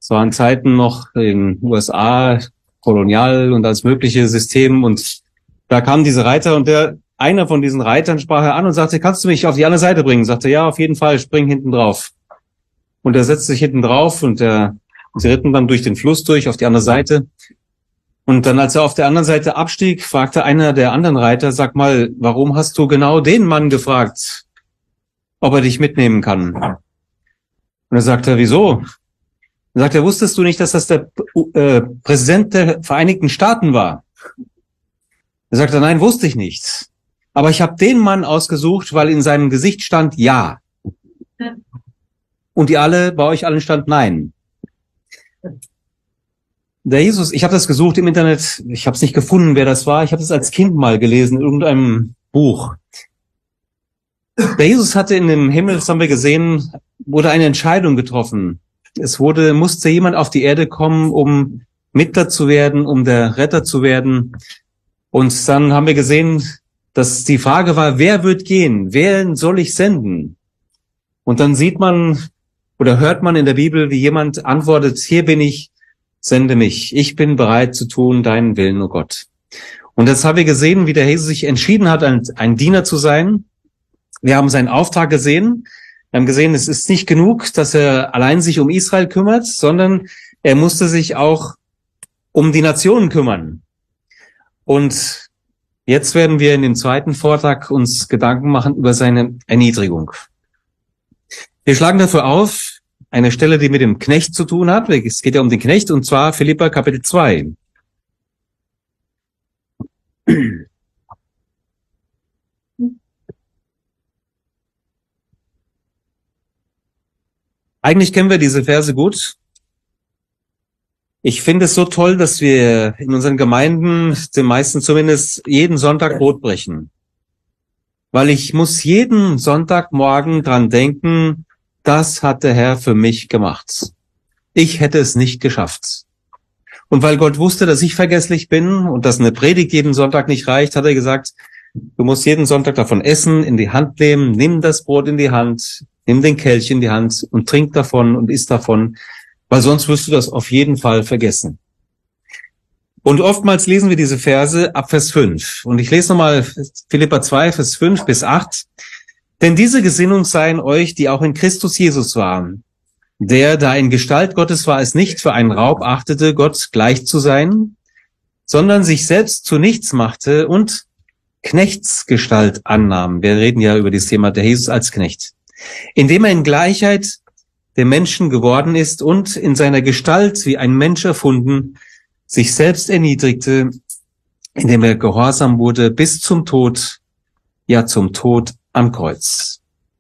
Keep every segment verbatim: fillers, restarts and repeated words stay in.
Es waren Zeiten noch in den U S A, Kolonial und alles mögliche System. Und da kamen diese Reiter und der einer von diesen Reitern sprach er an und sagte, kannst du mich auf die andere Seite bringen? Sagte, ja, auf jeden Fall, spring hinten drauf. Und er setzte sich hinten drauf und der, sie ritten dann durch den Fluss durch auf die andere Seite. Und dann, als er auf der anderen Seite abstieg, fragte einer der anderen Reiter, sag mal, warum hast du genau den Mann gefragt, ob er dich mitnehmen kann? Und er sagte, wieso? Er sagte, wusstest du nicht, dass das der äh, Präsident der Vereinigten Staaten war? Er sagte, nein, wusste ich nicht. Aber ich habe den Mann ausgesucht, weil in seinem Gesicht stand Ja. Und die alle, bei euch allen stand Nein. Der Jesus, ich habe das gesucht im Internet, ich habe es nicht gefunden, wer das war. Ich habe es als Kind mal gelesen in irgendeinem Buch. Der Jesus hatte in dem Himmel, das haben wir gesehen, wurde eine Entscheidung getroffen. Es wurde, musste jemand auf die Erde kommen, um Mittler zu werden, um der Retter zu werden. Und dann haben wir gesehen, dass die Frage war, wer wird gehen? Wen soll ich senden? Und dann sieht man oder hört man in der Bibel, wie jemand antwortet, hier bin ich, sende mich. Ich bin bereit zu tun deinen Willen, oh Gott. Und jetzt haben wir gesehen, wie der Jesus sich entschieden hat, ein, ein Diener zu sein. Wir haben seinen Auftrag gesehen. Wir haben gesehen, es ist nicht genug, dass er allein sich um Israel kümmert, sondern er musste sich auch um die Nationen kümmern. Und jetzt werden wir in dem zweiten Vortrag uns Gedanken machen über seine Erniedrigung. Wir schlagen dafür auf eine Stelle, die mit dem Knecht zu tun hat. Es geht ja um den Knecht, und zwar Philipper Kapitel zwei. Eigentlich kennen wir diese Verse gut. Ich finde es so toll, dass wir in unseren Gemeinden, den meisten zumindest, jeden Sonntag Brot brechen. Weil ich muss jeden Sonntagmorgen dran denken, das hat der Herr für mich gemacht. Ich hätte es nicht geschafft. Und weil Gott wusste, dass ich vergesslich bin und dass eine Predigt jeden Sonntag nicht reicht, hat er gesagt, du musst jeden Sonntag davon essen, in die Hand nehmen, nimm das Brot in die Hand, nimm den Kelch in die Hand und trink davon und iss davon, weil sonst wirst du das auf jeden Fall vergessen. Und oftmals lesen wir diese Verse ab Vers fünf. Und ich lese nochmal Philipper zwei, Vers fünf bis acht. Denn diese Gesinnung sei in euch, die auch in Christus Jesus war, der, da in Gestalt Gottes war, es nicht für einen Raub achtete, Gott gleich zu sein, sondern sich selbst zu nichts machte und Knechtsgestalt annahm. Wir reden ja über das Thema der Jesus als Knecht. Indem er in Gleichheit der Menschen geworden ist und in seiner Gestalt wie ein Mensch erfunden, sich selbst erniedrigte, indem er gehorsam wurde bis zum Tod, ja zum Tod am Kreuz.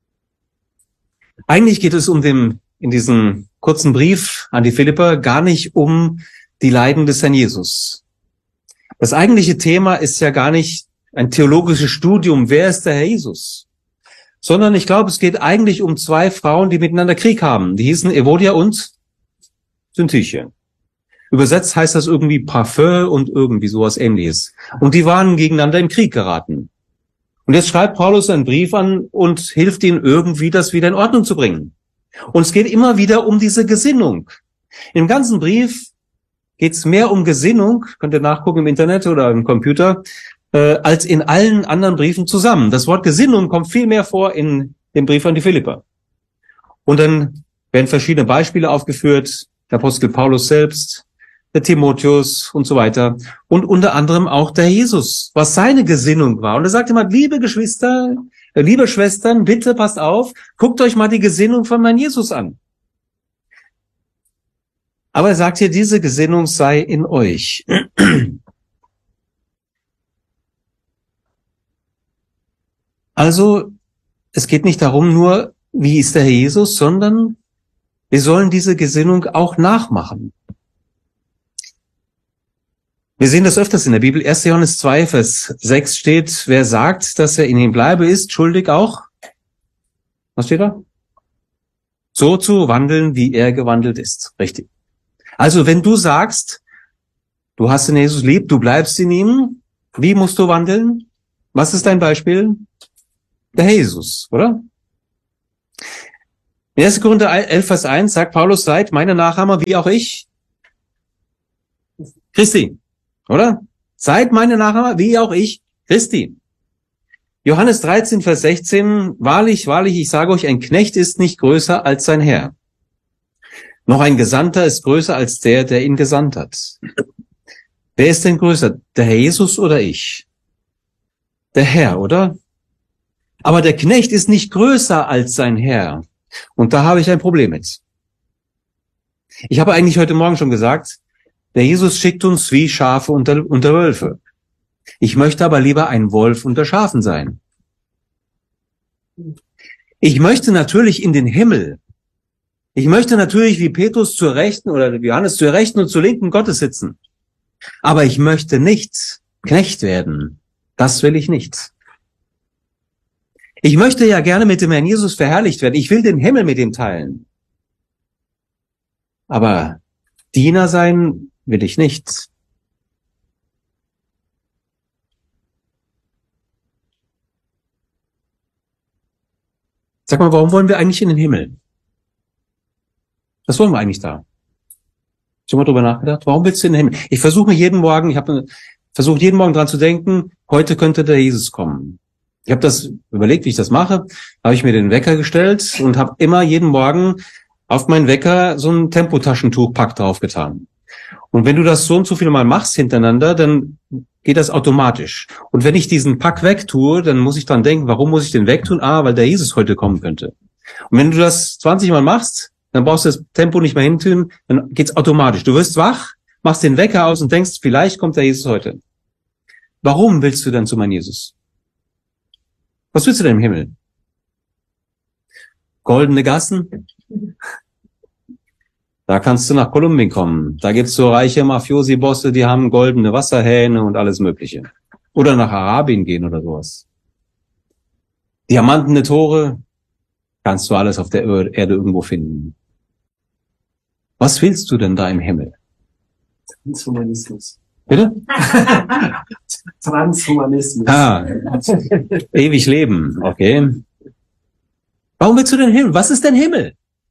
Eigentlich geht es um den, in diesem kurzen Brief an die Philipper gar nicht um die Leiden des Herrn Jesus. Das eigentliche Thema ist ja gar nicht ein theologisches Studium, wer ist der Herr Jesus? Sondern ich glaube, es geht eigentlich um zwei Frauen, die miteinander Krieg haben. Die hießen Evodia und Syntyche. Übersetzt heißt das irgendwie Parfum und irgendwie sowas Ähnliches. Und die waren gegeneinander im Krieg geraten. Und jetzt schreibt Paulus einen Brief an und hilft ihnen irgendwie, das wieder in Ordnung zu bringen. Und es geht immer wieder um diese Gesinnung. Im ganzen Brief geht es mehr um Gesinnung, könnt ihr nachgucken im Internet oder im Computer, äh, als in allen anderen Briefen zusammen. Das Wort Gesinnung kommt viel mehr vor in dem Brief an die Philipper. Und dann werden verschiedene Beispiele aufgeführt, der Apostel Paulus selbst, der Timotheus und so weiter. Und unter anderem auch der Jesus, was seine Gesinnung war. Und er sagt immer, liebe Geschwister, äh, liebe Schwestern, bitte passt auf, guckt euch mal die Gesinnung von meinem Jesus an. Aber er sagt hier, diese Gesinnung sei in euch. Also, es geht nicht darum nur, wie ist der Herr Jesus, sondern wir sollen diese Gesinnung auch nachmachen. Wir sehen das öfters in der Bibel. erster Johannes zwei, Vers sechs steht, wer sagt, dass er in ihm bleibe, ist schuldig auch. Was steht da? So zu wandeln, wie er gewandelt ist. Richtig. Also, wenn du sagst, du hast den Jesus lieb, du bleibst in ihm, wie musst du wandeln? Was ist dein Beispiel? Der Herr Jesus, oder? In erster Korinther elf, Vers eins sagt Paulus, seid meine Nachahmer, wie auch ich. Christi, oder? Seid meine Nachahmer, wie auch ich, Christi. Johannes dreizehn, Vers sechzehn, wahrlich, wahrlich, ich sage euch, ein Knecht ist nicht größer als sein Herr. Noch ein Gesandter ist größer als der, der ihn gesandt hat. Wer ist denn größer, der Herr Jesus oder ich? Der Herr, oder? Aber der Knecht ist nicht größer als sein Herr. Und da habe ich ein Problem mit. Ich habe eigentlich heute Morgen schon gesagt, der Jesus schickt uns wie Schafe unter, unter Wölfe. Ich möchte aber lieber ein Wolf unter Schafen sein. Ich möchte natürlich in den Himmel. Ich möchte natürlich wie Petrus zur Rechten oder wie Johannes zur Rechten und zur Linken Gottes sitzen. Aber ich möchte nicht Knecht werden. Das will ich nicht. Ich möchte ja gerne mit dem Herrn Jesus verherrlicht werden. Ich will den Himmel mit ihm teilen. Aber Diener sein will ich nicht. Sag mal, warum wollen wir eigentlich in den Himmel? Was wollen wir eigentlich da? Hast du mal drüber nachgedacht? Warum willst du in den Himmel? Ich versuche mir jeden Morgen, ich habe versucht jeden Morgen dran zu denken, heute könnte der Jesus kommen. Ich habe das überlegt, wie ich das mache. Da habe ich mir den Wecker gestellt und habe immer jeden Morgen auf meinen Wecker so ein Tempotaschentuchpack draufgetan. Und wenn du das so und so viele Mal machst hintereinander, dann geht das automatisch. Und wenn ich diesen Pack wegtue, dann muss ich dran denken, warum muss ich den wegtun? Ah, weil der Jesus heute kommen könnte. Und wenn du das zwanzig Mal machst, dann brauchst du das Tempo nicht mehr hintun, dann geht's automatisch. Du wirst wach, machst den Wecker aus und denkst, vielleicht kommt der Jesus heute. Warum willst du dann zu meinem Jesus? Was willst du denn im Himmel? Goldene Gassen? Da kannst du nach Kolumbien kommen. Da gibt's so reiche Mafiosi-Bosse, die haben goldene Wasserhähne und alles Mögliche. Oder nach Arabien gehen oder sowas. Diamantene Tore, kannst du alles auf der Erde irgendwo finden. Was willst du denn da im Himmel? Transhumanismus. Bitte? Transhumanismus. Ah, ewig leben, okay. Warum willst du denn Himmel? Was ist denn Himmel?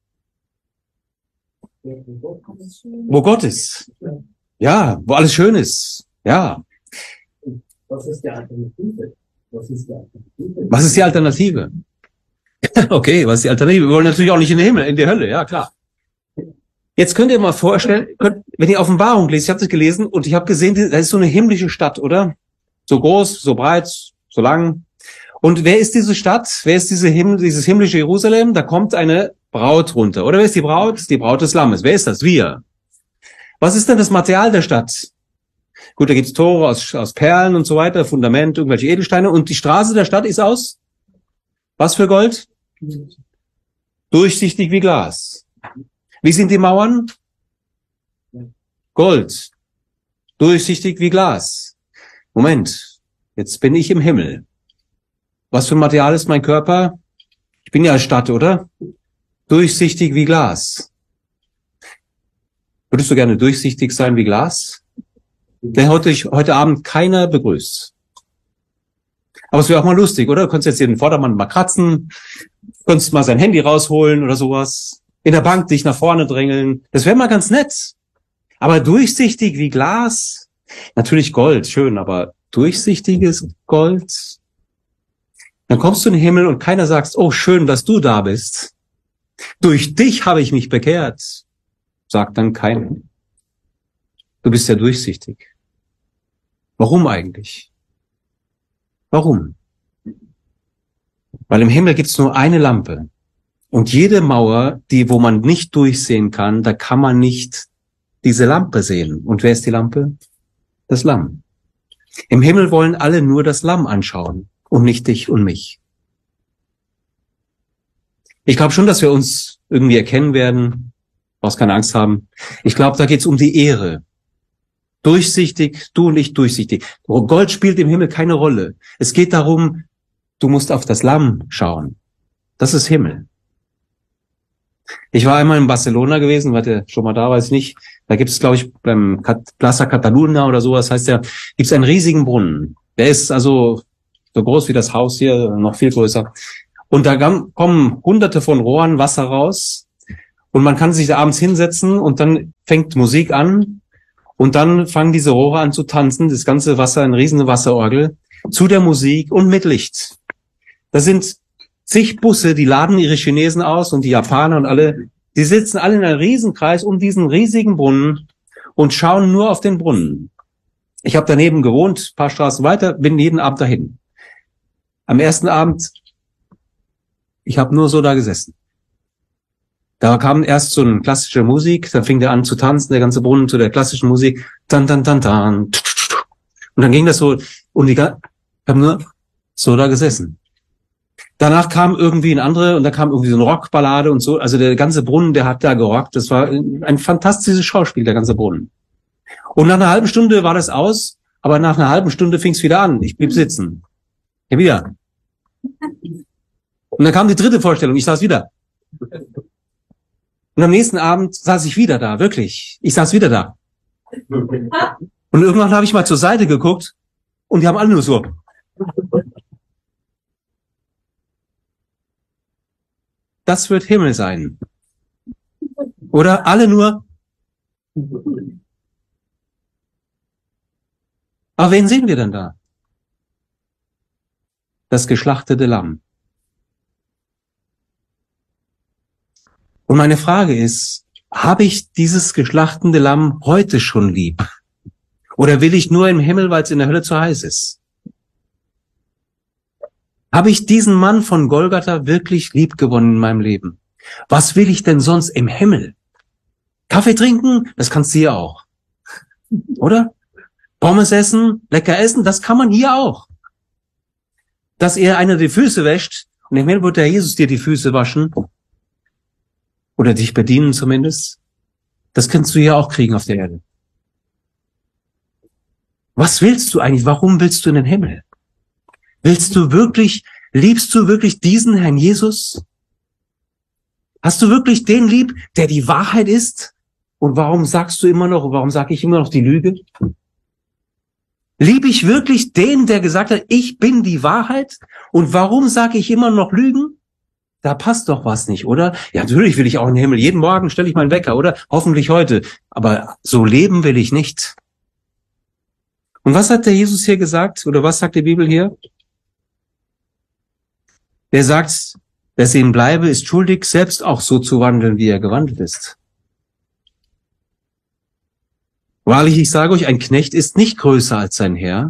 Wo Gott ist. Ja, wo alles schön ist. Ja. Was ist die Alternative? Was ist die Alternative? Was ist die Alternative? Okay, was ist die Alternative? Wir wollen natürlich auch nicht in den Himmel, in die Hölle, ja klar. Jetzt könnt ihr mal vorstellen, könnt, wenn ihr Offenbarung lest, ich habe das gelesen und ich habe gesehen, da ist so eine himmlische Stadt, oder? So groß, so breit, so lang. Und wer ist diese Stadt? Wer ist diese Himmel, dieses himmlische Jerusalem? Da kommt eine Braut runter. Oder wer ist die Braut? Die Braut des Lammes. Wer ist das? Wir. Was ist denn das Material der Stadt? Gut, da gibt's Tore aus, aus Perlen und so weiter, Fundament, irgendwelche Edelsteine. Und die Straße der Stadt ist aus? Was für Gold? Durchsichtig wie Glas. Wie sind die Mauern? Gold. Durchsichtig wie Glas. Moment, jetzt bin ich im Himmel. Was für ein Material ist mein Körper? Ich bin ja Stadt, oder? Durchsichtig wie Glas. Würdest du gerne durchsichtig sein wie Glas? Denn heute, heute Abend keiner begrüßt. Aber es wäre auch mal lustig, oder? Du könntest jetzt hier den Vordermann mal kratzen, könntest mal sein Handy rausholen oder sowas. In der Bank dich nach vorne drängeln. Das wäre mal ganz nett. Aber durchsichtig wie Glas? Natürlich Gold, schön, aber durchsichtiges Gold? Dann kommst du in den Himmel und keiner sagt, oh, schön, dass du da bist. Durch dich habe ich mich bekehrt. Sagt dann keiner. Du bist ja durchsichtig. Warum eigentlich? Warum? Weil im Himmel gibt's nur eine Lampe. Und jede Mauer, die, wo man nicht durchsehen kann, da kann man nicht diese Lampe sehen. Und wer ist die Lampe? Das Lamm. Im Himmel wollen alle nur das Lamm anschauen und nicht dich und mich. Ich glaube schon, dass wir uns irgendwie erkennen werden. Brauchst keine Angst haben. Ich glaube, da geht's um die Ehre. Durchsichtig, du und ich durchsichtig. Gold spielt im Himmel keine Rolle. Es geht darum, du musst auf das Lamm schauen. Das ist Himmel. Ich war einmal in Barcelona gewesen, war der schon mal da, weiß ich nicht. Da gibt es, glaube ich, beim Plaza Catalunya oder sowas, heißt der, gibt es einen riesigen Brunnen. Der ist also so groß wie das Haus hier, noch viel größer. Und da kommen hunderte von Rohren Wasser raus. Und man kann sich da abends hinsetzen und dann fängt Musik an. Und dann fangen diese Rohre an zu tanzen. Das ganze Wasser, eine riesige Wasserorgel, zu der Musik und mit Licht. Da sind zig Busse, die laden ihre Chinesen aus und die Japaner und alle. Die sitzen alle in einem Riesenkreis um diesen riesigen Brunnen und schauen nur auf den Brunnen. Ich habe daneben gewohnt, ein paar Straßen weiter, bin jeden Abend dahin. Am ersten Abend, ich habe nur so da gesessen. Da kam erst so eine klassische Musik, dann fing der an zu tanzen, der ganze Brunnen zu der klassischen Musik. Tan, tan, tan, tan. Und dann ging das so, und ich habe nur so da gesessen. Danach kam irgendwie ein andere, und da kam irgendwie so eine Rockballade und so. Also der ganze Brunnen, der hat da gerockt. Das war ein fantastisches Schauspiel, der ganze Brunnen. Und nach einer halben Stunde war das aus, aber nach einer halben Stunde fing es wieder an. Ich blieb sitzen. Ja, wieder. Und dann kam die dritte Vorstellung, ich saß wieder. Und am nächsten Abend saß ich wieder da, wirklich. Ich saß wieder da. Und irgendwann habe ich mal zur Seite geguckt und die haben alle nur so. Das wird Himmel sein. Oder alle nur. Aber wen sehen wir denn da? Das geschlachtete Lamm. Und meine Frage ist, habe ich dieses geschlachtete Lamm heute schon lieb? Oder will ich nur im Himmel, weil es in der Hölle zu heiß ist? Habe ich diesen Mann von Golgatha wirklich lieb gewonnen in meinem Leben? Was will ich denn sonst im Himmel? Kaffee trinken? Das kannst du hier auch. Oder? Pommes essen? Lecker essen? Das kann man hier auch. Dass ihr einer die Füße wäscht, und im Himmel wird der Jesus dir die Füße waschen, oder dich bedienen zumindest, das kannst du hier auch kriegen auf der Erde. Was willst du eigentlich? Warum willst du in den Himmel? Willst du wirklich, liebst du wirklich diesen Herrn Jesus? Hast du wirklich den lieb, der die Wahrheit ist? Und warum sagst du immer noch, warum sage ich immer noch die Lüge? Liebe ich wirklich den, der gesagt hat, ich bin die Wahrheit? Und warum sage ich immer noch Lügen? Da passt doch was nicht, oder? Ja, natürlich will ich auch in den Himmel. Jeden Morgen stelle ich meinen Wecker, oder? Hoffentlich heute. Aber so leben will ich nicht. Und was hat der Jesus hier gesagt? Oder was sagt die Bibel hier? Der sagt, wer sehen bleibe, ist schuldig, selbst auch so zu wandeln, wie er gewandelt ist. Wahrlich, ich sage euch, ein Knecht ist nicht größer als sein Herr,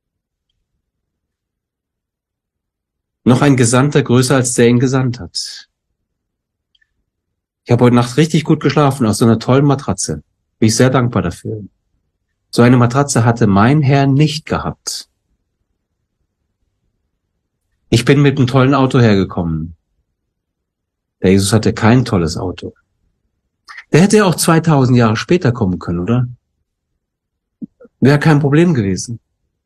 noch ein Gesandter größer als der ihn gesandt hat. Ich habe heute Nacht richtig gut geschlafen aus so einer tollen Matratze. Bin ich sehr dankbar dafür. So eine Matratze hatte mein Herr nicht gehabt. Ich bin mit einem tollen Auto hergekommen. Der Jesus hatte kein tolles Auto. Der hätte ja auch zweitausend Jahre später kommen können, oder? Wäre kein Problem gewesen.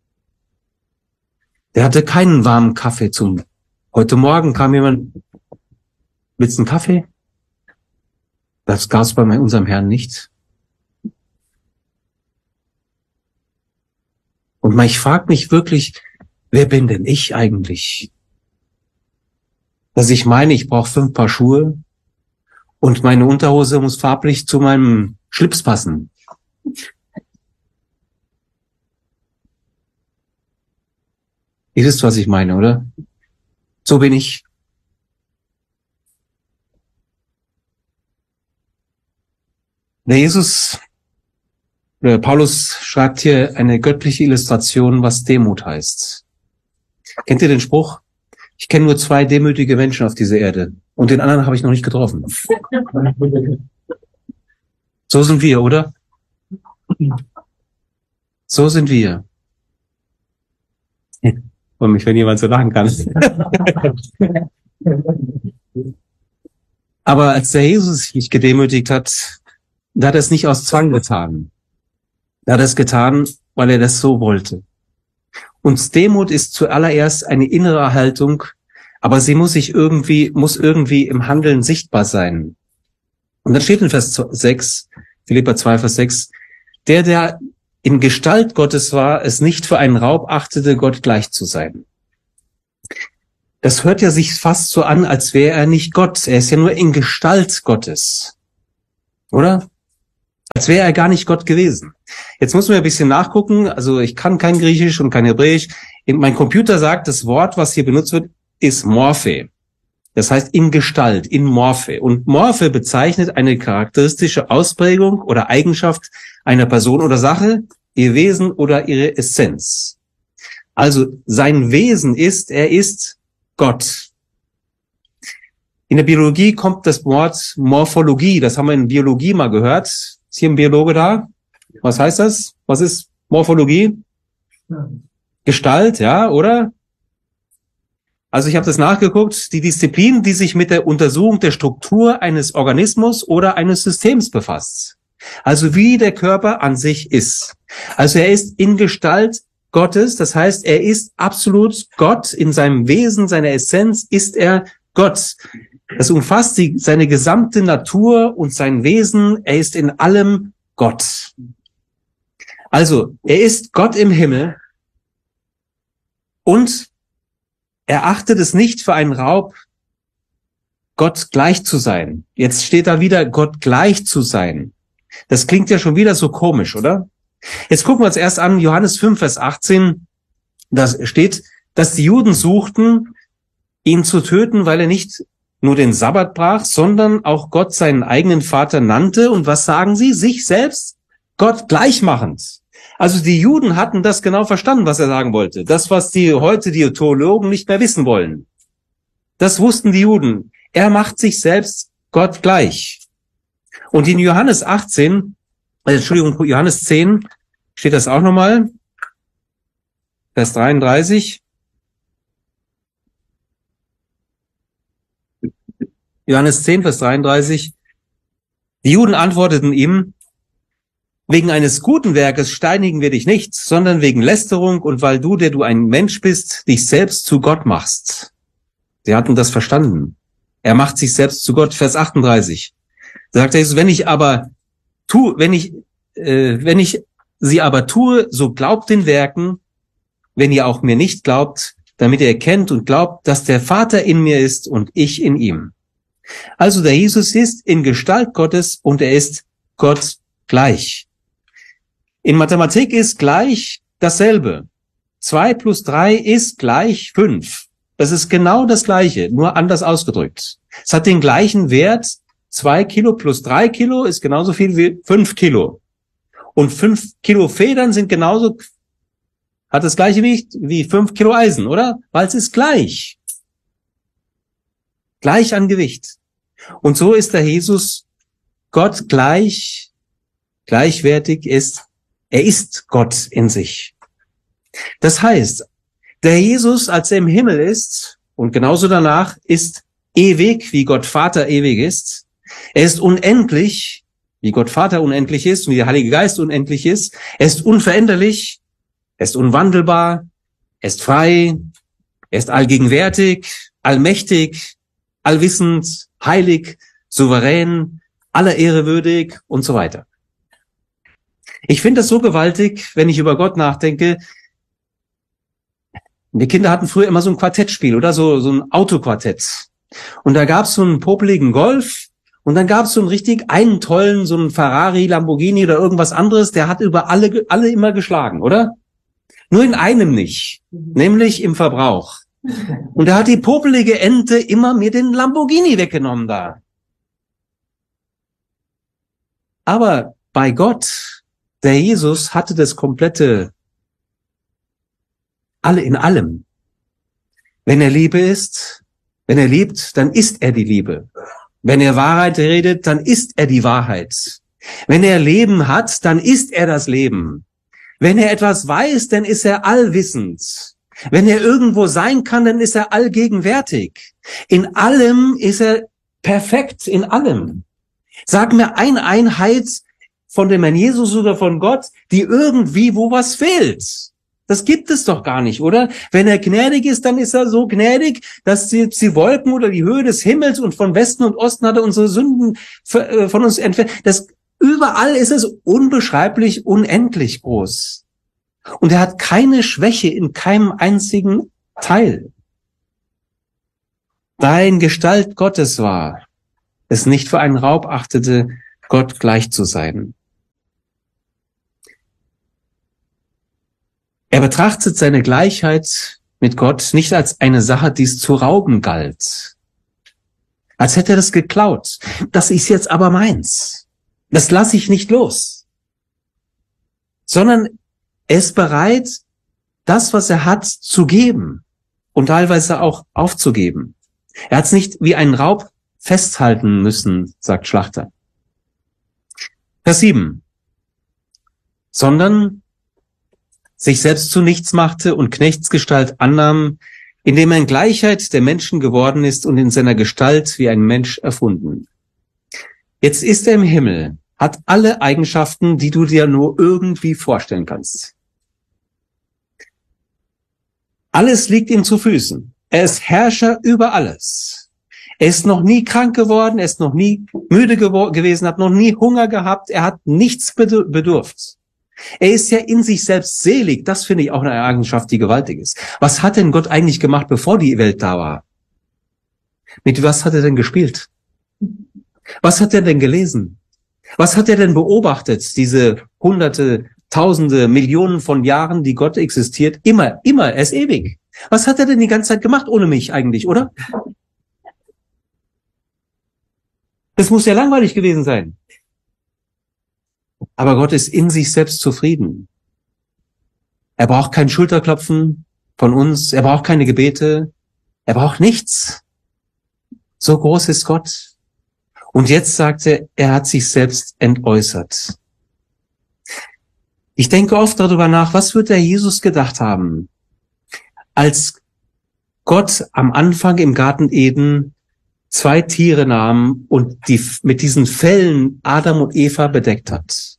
Der hatte keinen warmen Kaffee zum... Heute Morgen kam jemand, willst du einen Kaffee? Das gab's bei unserem Herrn nicht. Und ich frage mich wirklich, wer bin denn ich eigentlich? Dass ich meine, ich brauche fünf Paar Schuhe und meine Unterhose muss farblich zu meinem Schlips passen. Ihr wisst, was ich meine, oder? So bin ich. Der Jesus, der Paulus schreibt hier eine göttliche Illustration, was Demut heißt. Kennt ihr den Spruch? Ich kenne nur zwei demütige Menschen auf dieser Erde und den anderen habe ich noch nicht getroffen. So sind wir, oder? So sind wir. Und mich, wenn jemand so lachen kann. Aber als der Jesus sich gedemütigt hat, da hat er es nicht aus Zwang getan. Da hat er es getan, weil er das so wollte. Und Demut ist zuallererst eine innere Haltung, aber sie muss sich irgendwie, muss irgendwie im Handeln sichtbar sein. Und dann steht in Vers sechs, Philipper zwei, Vers sechs, der, der in Gestalt Gottes war, es nicht für einen Raub achtete, Gott gleich zu sein. das hört ja sich fast so an, als wäre er nicht Gott. Er ist ja nur in Gestalt Gottes. Oder? Als wäre er gar nicht Gott gewesen. Jetzt muss man ein bisschen nachgucken. Also ich kann kein Griechisch und kein Hebräisch. Mein Computer sagt, das Wort, was hier benutzt wird, ist Morphe. Das heißt in Gestalt, in Morphe. Und Morphe bezeichnet eine charakteristische Ausprägung oder Eigenschaft einer Person oder Sache, ihr Wesen oder ihre Essenz. Also sein Wesen ist, er ist Gott. In der Biologie kommt das Wort Morphologie, das haben wir in Biologie mal gehört. Ist hier ein Biologe da? Was heißt das? Was ist Morphologie? Ja. Gestalt, ja, oder? Also ich habe das nachgeguckt, die Disziplin, die sich mit der Untersuchung der Struktur eines Organismus oder eines Systems befasst. Also wie der Körper an sich ist. Also er ist in Gestalt Gottes, das heißt, er ist absolut Gott, in seinem Wesen, seiner Essenz ist er Gott. Das umfasst die, seine gesamte Natur und sein Wesen, er ist in allem Gott. Also, er ist Gott im Himmel und er achtet es nicht für einen Raub, Gott gleich zu sein. Jetzt steht da wieder, Gott gleich zu sein. Das klingt ja schon wieder so komisch, oder? Jetzt gucken wir uns erst an, Johannes fünf, Vers achtzehn, da steht, dass die Juden suchten, ihn zu töten, weil er nicht nur den Sabbat brach, sondern auch Gott seinen eigenen Vater nannte. Und was sagen sie? Sich selbst Gott gleichmachend. Also die Juden hatten das genau verstanden, was er sagen wollte. Das, was die heute die Theologen nicht mehr wissen wollen. Das wussten die Juden. Er macht sich selbst Gott gleich. Und in Johannes achtzehn, äh, Entschuldigung, Johannes zehn steht das auch nochmal. Vers dreiunddreißig. Johannes zehn, Vers dreiunddreißig. Die Juden antworteten ihm, wegen eines guten Werkes steinigen wir dich nicht, sondern wegen Lästerung und weil du, der du ein Mensch bist, dich selbst zu Gott machst. Sie hatten das verstanden. Er macht sich selbst zu Gott. Vers achtunddreißig. Da sagt Jesus, wenn ich aber tu, wenn ich, äh, wenn ich sie aber tue, so glaubt den Werken, wenn ihr auch mir nicht glaubt, damit ihr erkennt und glaubt, dass der Vater in mir ist und ich in ihm. Also der Jesus ist in Gestalt Gottes und er ist Gott gleich. In Mathematik ist gleich dasselbe. Zwei plus drei ist gleich fünf. Das ist genau das Gleiche, nur anders ausgedrückt. Es hat den gleichen Wert. Zwei Kilo plus drei Kilo ist genauso viel wie fünf Kilo. Und fünf Kilo Federn sind genauso, hat das gleiche Gewicht wie fünf Kilo Eisen, oder? Weil es ist gleich. Gleich an Gewicht. Und so ist der Jesus Gott gleich, gleichwertig ist, er ist Gott in sich. Das heißt, der Jesus, als er im Himmel ist, und genauso danach, ist ewig, wie Gott Vater ewig ist. Er ist unendlich, wie Gott Vater unendlich ist und wie der Heilige Geist unendlich ist. Er ist unveränderlich, er ist unwandelbar, er ist frei, er ist allgegenwärtig, allmächtig, allwissend, heilig, souverän, aller Ehre würdig und so weiter. Ich finde das so gewaltig, wenn ich über Gott nachdenke. Die Kinder hatten früher immer so ein Quartettspiel, oder? So, so ein Autoquartett. Und da gab es so einen popeligen Golf und dann gab es so einen richtig einen tollen, so einen Ferrari, Lamborghini oder irgendwas anderes, der hat über alle, alle immer geschlagen, oder? Nur in einem nicht, nämlich im Verbrauch. Und da hat die popelige Ente immer mir den Lamborghini weggenommen da. Aber bei Gott, der Jesus hatte das komplette, alle in allem. Wenn er Liebe ist, wenn er liebt, dann ist er die Liebe. Wenn er Wahrheit redet, dann ist er die Wahrheit. Wenn er Leben hat, dann ist er das Leben. Wenn er etwas weiß, dann ist er allwissend. Wenn er irgendwo sein kann, dann ist er allgegenwärtig. In allem ist er perfekt, in allem. Sag mir eine Einheit von dem Herrn Jesus oder von Gott, die irgendwie wo was fehlt. Das gibt es doch gar nicht, oder? Wenn er gnädig ist, dann ist er so gnädig, dass die, die Wolken oder die Höhe des Himmels und von Westen und Osten hat er unsere Sünden von uns entfernt. Das, überall ist es unbeschreiblich, unendlich groß. Und er hat keine Schwäche in keinem einzigen Teil. da er in Gestalt Gottes war, es nicht für einen Raub achtete, Gott gleich zu sein. Er betrachtet seine Gleichheit mit Gott nicht als eine Sache, die es zu rauben galt. Als hätte er das geklaut. Das ist jetzt aber meins. Das lasse ich nicht los. Sondern er ist bereit, das, was er hat, zu geben und teilweise auch aufzugeben. Er hat es nicht wie einen Raub festhalten müssen, sagt Schlachter. Vers sieben. Sondern sich selbst zu nichts machte und Knechtsgestalt annahm, indem er in Gleichheit der Menschen geworden ist und in seiner Gestalt wie ein Mensch erfunden. Jetzt ist er im Himmel, hat alle Eigenschaften, die du dir nur irgendwie vorstellen kannst. Alles liegt ihm zu Füßen. Er ist Herrscher über alles. Er ist noch nie krank geworden, er ist noch nie müde gewesen, hat noch nie Hunger gehabt, er hat nichts bedurft. Er ist ja in sich selbst selig. Das finde ich auch eine Eigenschaft, die gewaltig ist. Was hat denn Gott eigentlich gemacht, bevor die Welt da war? Mit was hat er denn gespielt? Was hat er denn gelesen? Was hat er denn beobachtet, diese hunderte, tausende, Millionen von Jahren, die Gott existiert? Immer, immer, er ist ewig. Was hat er denn die ganze Zeit gemacht ohne mich eigentlich, oder? Das muss ja langweilig gewesen sein. Aber Gott ist in sich selbst zufrieden. Er braucht kein Schulterklopfen von uns. Er braucht keine Gebete. Er braucht nichts. So groß ist Gott. Und jetzt sagt er, er hat sich selbst entäußert. Ich denke oft darüber nach, was wird der Jesus gedacht haben, als Gott am Anfang im Garten Eden zwei Tiere nahm und die mit diesen Fellen Adam und Eva bedeckt hat.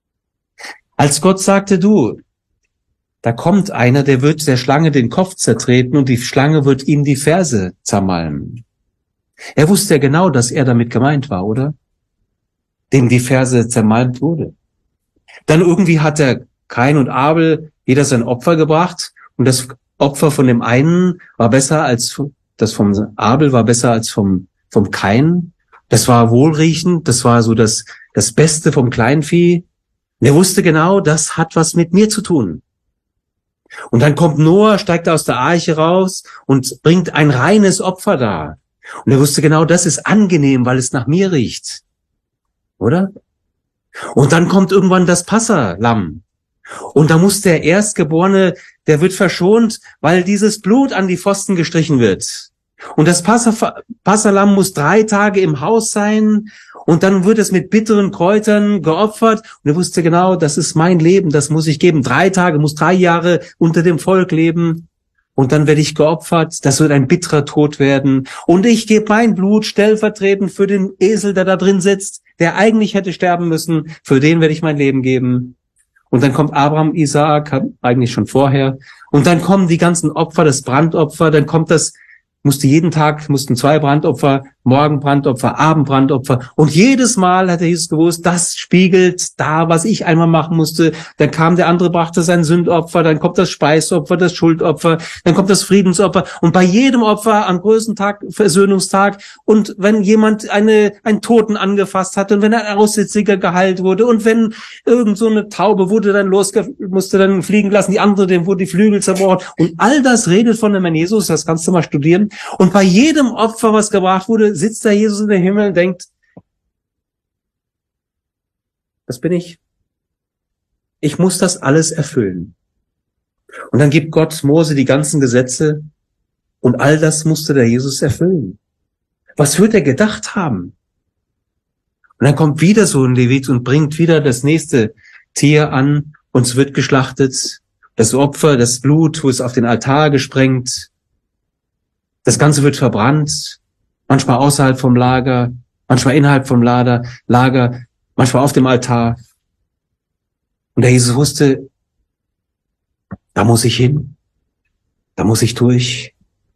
Als Gott sagte, du, da kommt einer, der wird der Schlange den Kopf zertreten und die Schlange wird ihm die Ferse zermalmen. Er wusste ja genau, dass er damit gemeint war, oder? Dem die Ferse zermalmt wurde. Dann irgendwie hat er Kain und Abel jeder sein Opfer gebracht und das Opfer von dem einen war besser als das vom Abel war besser als vom vom Kain. Das war wohlriechend, das war so das das Beste vom Kleinvieh. Und er wusste genau, das hat was mit mir zu tun. Und dann kommt Noah, steigt aus der Arche raus und bringt ein reines Opfer dar. Und er wusste genau, das ist angenehm, weil es nach mir riecht. Oder? Und dann kommt irgendwann das Passalamm. Und da muss der Erstgeborene, der wird verschont, weil dieses Blut an die Pfosten gestrichen wird. Und das Passalamm muss drei Tage im Haus sein und dann wird es mit bitteren Kräutern geopfert. Und er wusste genau, das ist mein Leben, das muss ich geben. Drei Tage, muss drei Jahre unter dem Volk leben. Und dann werde ich geopfert, das wird ein bitterer Tod werden. Und ich gebe mein Blut stellvertretend für den Esel, der da drin sitzt, der eigentlich hätte sterben müssen. Für den werde ich mein Leben geben. Und dann kommt Abraham, Isaak, eigentlich schon vorher. Und dann kommen die ganzen Opfer, das Brandopfer, dann kommt das, musste jeden Tag, mussten zwei Brandopfer, Morgenbrandopfer, Abendbrandopfer. Und jedes Mal hat der Jesus gewusst, das spiegelt da, was ich einmal machen musste. Dann kam der andere, brachte sein Sündopfer, dann kommt das Speisopfer, das Schuldopfer, dann kommt das Friedensopfer. Und bei jedem Opfer am größten Tag, Versöhnungstag, und wenn jemand eine, einen Toten angefasst hat und wenn ein Aussätziger geheilt wurde und wenn irgend so eine Taube wurde dann losge, musste dann fliegen lassen, die andere, dem wurde die Flügel zerbrochen. Und all das redet von dem Herrn Jesus, das kannst du mal studieren. Und bei jedem Opfer, was gebracht wurde, sitzt da Jesus in dem Himmel und denkt, das bin ich. Ich muss das alles erfüllen. Und dann gibt Gott Mose die ganzen Gesetze und all das musste der Jesus erfüllen. Was wird er gedacht haben? Und dann kommt wieder so ein Levit und bringt wieder das nächste Tier an und es wird geschlachtet. Das Opfer, das Blut, wo es auf den Altar gesprengt. Das Ganze wird verbrannt, manchmal außerhalb vom Lager, manchmal innerhalb vom Lager, Lager, manchmal auf dem Altar. Und der Jesus wusste, da muss ich hin, da muss ich durch.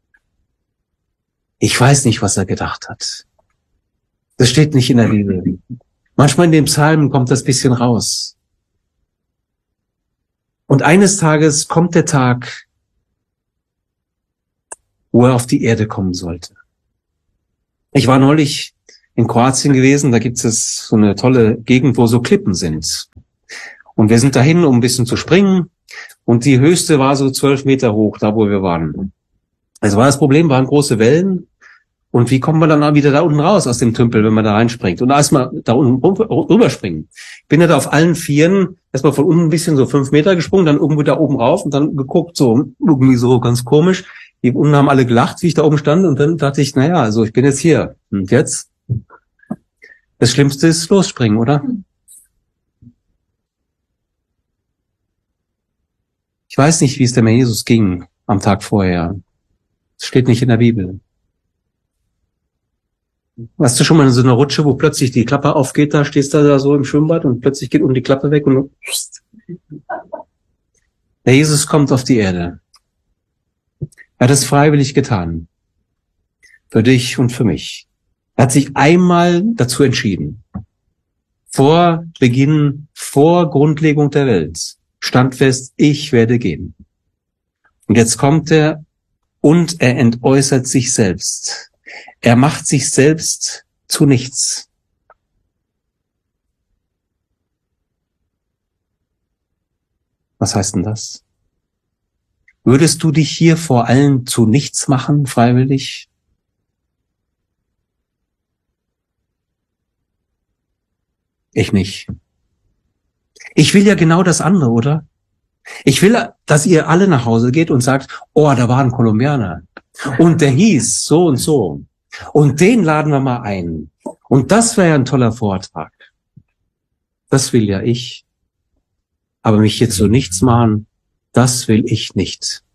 Ich weiß nicht, was er gedacht hat. Das steht nicht in der Bibel. Manchmal in den Psalmen kommt das bisschen raus. Und eines Tages kommt der Tag, wo er auf die Erde kommen sollte. Ich war neulich in Kroatien gewesen, da gibt es so eine tolle Gegend, wo so Klippen sind. Und wir sind dahin, um ein bisschen zu springen. Und die höchste war so zwölf Meter hoch, da wo wir waren. Also war das Problem, waren große Wellen. Und wie kommt man dann wieder da unten raus aus dem Tümpel, wenn man da reinspringt? Und erstmal da unten rüberspringen. Bin ja da auf allen Vieren erstmal von unten ein bisschen so fünf Meter gesprungen, dann irgendwo da oben rauf und dann geguckt, so irgendwie so ganz komisch. Die unten haben alle gelacht, wie ich da oben stand. Und dann dachte ich, naja, also ich bin jetzt hier. Und jetzt? Das Schlimmste ist losspringen, oder? Ich weiß nicht, wie es dem Herrn Jesus ging am Tag vorher. Es steht nicht in der Bibel. Warst du schon mal in so einer Rutsche, wo plötzlich die Klappe aufgeht, da stehst du da so im Schwimmbad und plötzlich geht um die Klappe weg und der Jesus kommt auf die Erde. Er hat es freiwillig getan. Für dich und für mich. Er hat sich einmal dazu entschieden. Vor Beginn, vor Grundlegung der Welt stand fest, ich werde gehen. Und jetzt kommt er und er entäußert sich selbst. Er macht sich selbst zu nichts. Was heißt denn das? Würdest du dich hier vor allen zu nichts machen, freiwillig? Ich nicht. Ich will ja genau das andere, oder? Ich will, dass ihr alle nach Hause geht und sagt, oh, da war ein Kolumbianer. Und der hieß so und so. Und den laden wir mal ein. Und das wäre ja ein toller Vortrag. Das will ja ich. Aber mich hier zu nichts machen, das will ich nicht.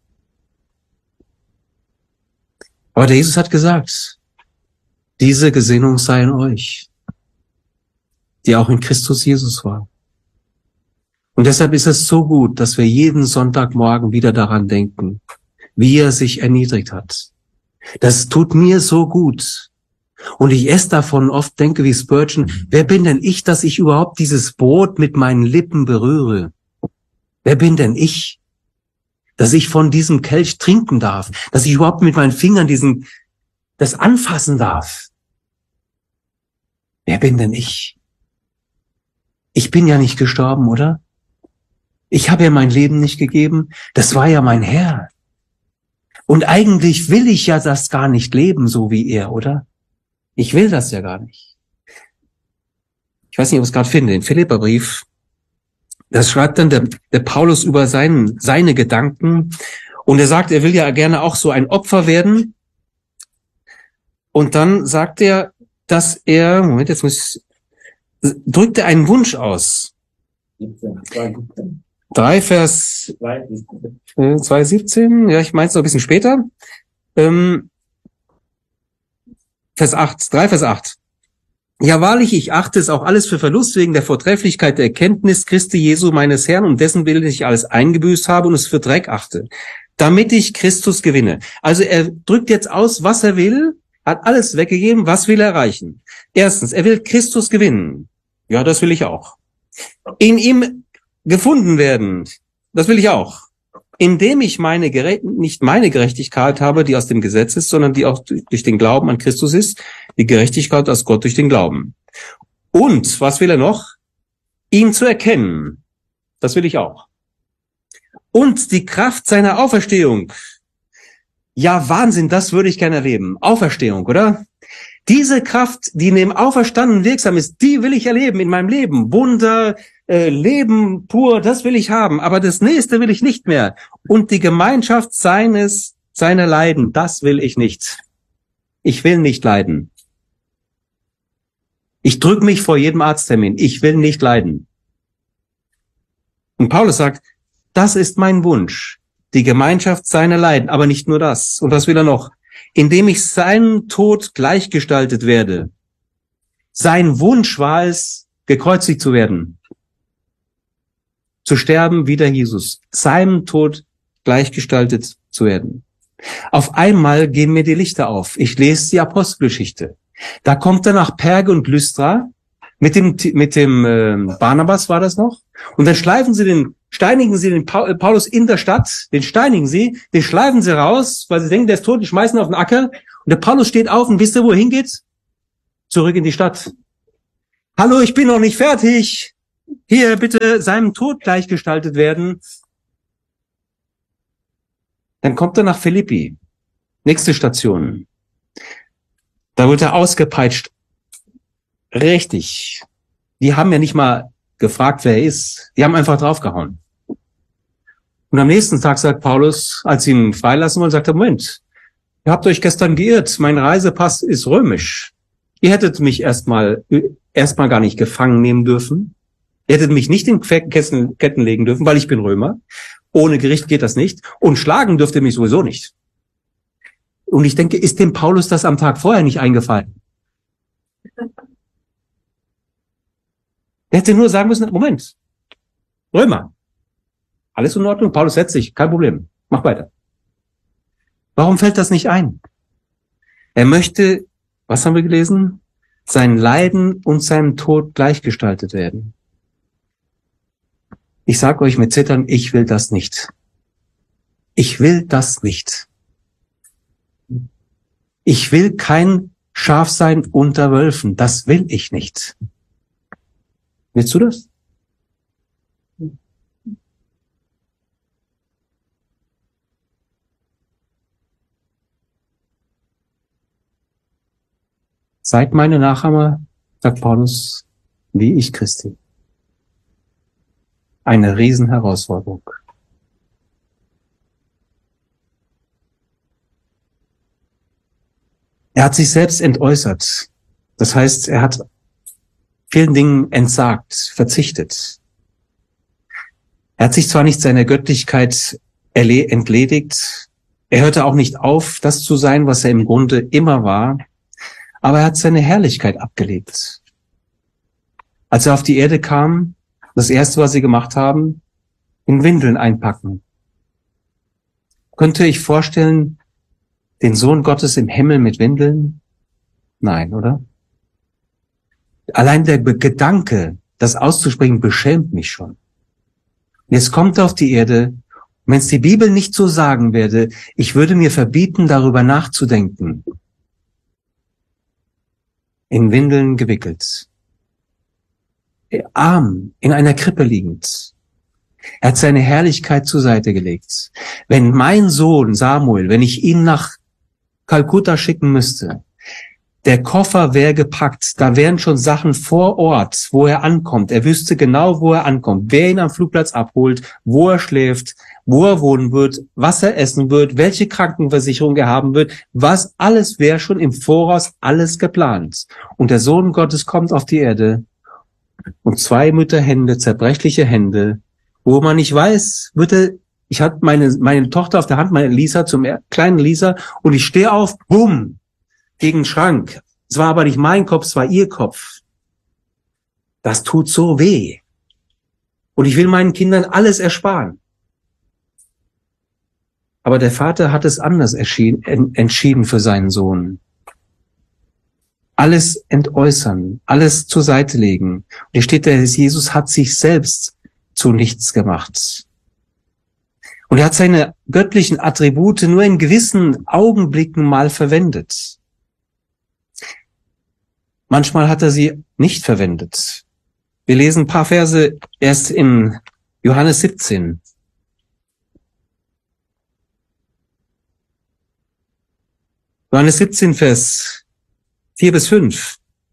Aber der Jesus hat gesagt, diese Gesinnung sei in euch, die auch in Christus Jesus war. Und deshalb ist es so gut, dass wir jeden Sonntagmorgen wieder daran denken, wie er sich erniedrigt hat. Das tut mir so gut. Und ich esse davon oft, denke wie Spurgeon, wer bin denn ich, dass ich überhaupt dieses Brot mit meinen Lippen berühre? Wer bin denn ich, dass ich von diesem Kelch trinken darf? Dass ich überhaupt mit meinen Fingern diesen, das anfassen darf? Wer bin denn ich? Ich bin ja nicht gestorben, oder? Ich habe ja mein Leben nicht gegeben. Das war ja mein Herr. Und eigentlich will ich ja das gar nicht leben, so wie er, oder? Ich will das ja gar nicht. Ich weiß nicht, ob ich es gerade finde, den Philipperbrief. Das schreibt dann der, der Paulus über seinen, seine Gedanken. Und er sagt, er will ja gerne auch so ein Opfer werden. Und dann sagt er, dass er, Moment, jetzt muss ich, drückt er einen Wunsch aus. drei Vers zwei siebzehn, ja, ich meine es noch ein bisschen später. Ähm, Vers acht, drei Vers acht. Ja, wahrlich, ich achte es auch alles für Verlust wegen der Vortrefflichkeit der Erkenntnis Christi Jesu meines Herrn, um dessen Willen ich alles eingebüßt habe und es für Dreck achte, damit ich Christus gewinne. Also er drückt jetzt aus, was er will, hat alles weggegeben, was will er erreichen. Erstens, er will Christus gewinnen. Ja, das will ich auch. In ihm gefunden werden, das will ich auch. Indem ich meine Gere- nicht meine Gerechtigkeit habe, die aus dem Gesetz ist, sondern die auch durch den Glauben an Christus ist, die Gerechtigkeit aus Gott durch den Glauben. Und, was will er noch? Ihn zu erkennen, das will ich auch. Und die Kraft seiner Auferstehung. Ja, Wahnsinn, das würde ich gerne erleben. Auferstehung, oder? Diese Kraft, die in dem Auferstandenen wirksam ist, die will ich erleben in meinem Leben. Wunder, äh, Leben pur, das will ich haben. Aber das nächste will ich nicht mehr. Und die Gemeinschaft seines, seiner Leiden, das will ich nicht. Ich will nicht leiden. Ich drücke mich vor jedem Arzttermin. Ich will nicht leiden. Und Paulus sagt, das ist mein Wunsch. Die Gemeinschaft seiner Leiden. Aber nicht nur das. Und was will er noch? Indem ich seinem Tod gleichgestaltet werde. Sein Wunsch war es, gekreuzigt zu werden. Zu sterben wie der Jesus. Seinem Tod gleichgestaltet zu werden. Auf einmal gehen mir die Lichter auf. Ich lese die Apostelgeschichte. Da kommt er nach Perge und Lystra. Mit dem, mit dem äh, Barnabas war das noch. Und dann schleifen sie den, steinigen sie den Paulus in der Stadt, den steinigen sie, den schleifen sie raus, weil sie denken, der ist tot, die schmeißen ihn auf den Acker. Und der Paulus steht auf und wisst ihr, wo er hingeht? zurück in die Stadt. Hallo, ich bin noch nicht fertig. Hier, bitte seinem Tod gleichgestaltet werden. Dann kommt er nach Philippi. Nächste Station. Da wird er ausgepeitscht. Richtig. Die haben ja nicht mal gefragt, wer er ist. Die haben einfach draufgehauen. Und am nächsten Tag sagt Paulus, als sie ihn freilassen wollen, sagt er, Moment, ihr habt euch gestern geirrt. Mein Reisepass ist römisch. Ihr hättet mich erstmal erstmal gar nicht gefangen nehmen dürfen. Ihr hättet mich nicht in Ketten legen dürfen, weil ich bin Römer. Ohne Gericht geht das nicht. Und schlagen dürft ihr mich sowieso nicht. Und ich denke, ist dem Paulus das am Tag vorher nicht eingefallen? Er hätte nur sagen müssen, Moment, Römer, alles in Ordnung, Paulus setzt sich, kein Problem, mach weiter. Warum fällt das nicht ein? Er möchte, was haben wir gelesen? Sein Leiden und seinem Tod gleichgestaltet werden. Ich sage euch mit Zittern, ich will das nicht. Ich will das nicht. Ich will kein Schaf sein unter Wölfen. Das will ich nicht. Willst du das? Seid meine Nachahmer, sagt Paulus, wie ich Christi. Eine Riesenherausforderung. Er hat sich selbst entäußert. Das heißt, er hat vielen Dingen entsagt, verzichtet. Er hat sich zwar nicht seiner Göttlichkeit entledigt, er hörte auch nicht auf, das zu sein, was er im Grunde immer war, aber er hat seine Herrlichkeit abgelegt. Als er auf die Erde kam, das Erste, was sie gemacht haben, in Windeln einpacken. Könnte ich vorstellen, den Sohn Gottes im Himmel mit Windeln? Nein, oder? Allein der Gedanke, das auszusprechen, beschämt mich schon. Jetzt kommt er auf die Erde, und wenn es die Bibel nicht so sagen werde, ich würde mir verbieten, darüber nachzudenken. In Windeln gewickelt. Arm, in einer Krippe liegend. Er hat seine Herrlichkeit zur Seite gelegt. Wenn mein Sohn Samuel, wenn ich ihn nach Kalkutta schicken müsste, der Koffer wäre gepackt, da wären schon Sachen vor Ort, wo er ankommt. Er wüsste genau, wo er ankommt, wer ihn am Flugplatz abholt, wo er schläft, wo er wohnen wird, was er essen wird, welche Krankenversicherung er haben wird, was alles wäre schon im Voraus alles geplant. Und der Sohn Gottes kommt auf die Erde und zwei Mütterhände, zerbrechliche Hände, wo man nicht weiß, wird er, ich hatte meine, meine Tochter auf der Hand, meine Lisa, zum kleinen Lisa, und ich stehe auf, bumm, gegen den Schrank. Es war aber nicht mein Kopf, es war ihr Kopf. Das tut so weh. Und ich will meinen Kindern alles ersparen. Aber der Vater hat es anders entschieden für seinen Sohn. Alles entäußern, alles zur Seite legen. Und hier steht, der Jesus hat sich selbst zu nichts gemacht. Und er hat seine göttlichen Attribute nur in gewissen Augenblicken mal verwendet. Manchmal hat er sie nicht verwendet. Wir lesen ein paar Verse erst in Johannes siebzehn. Johannes siebzehn, Vers vier bis fünf.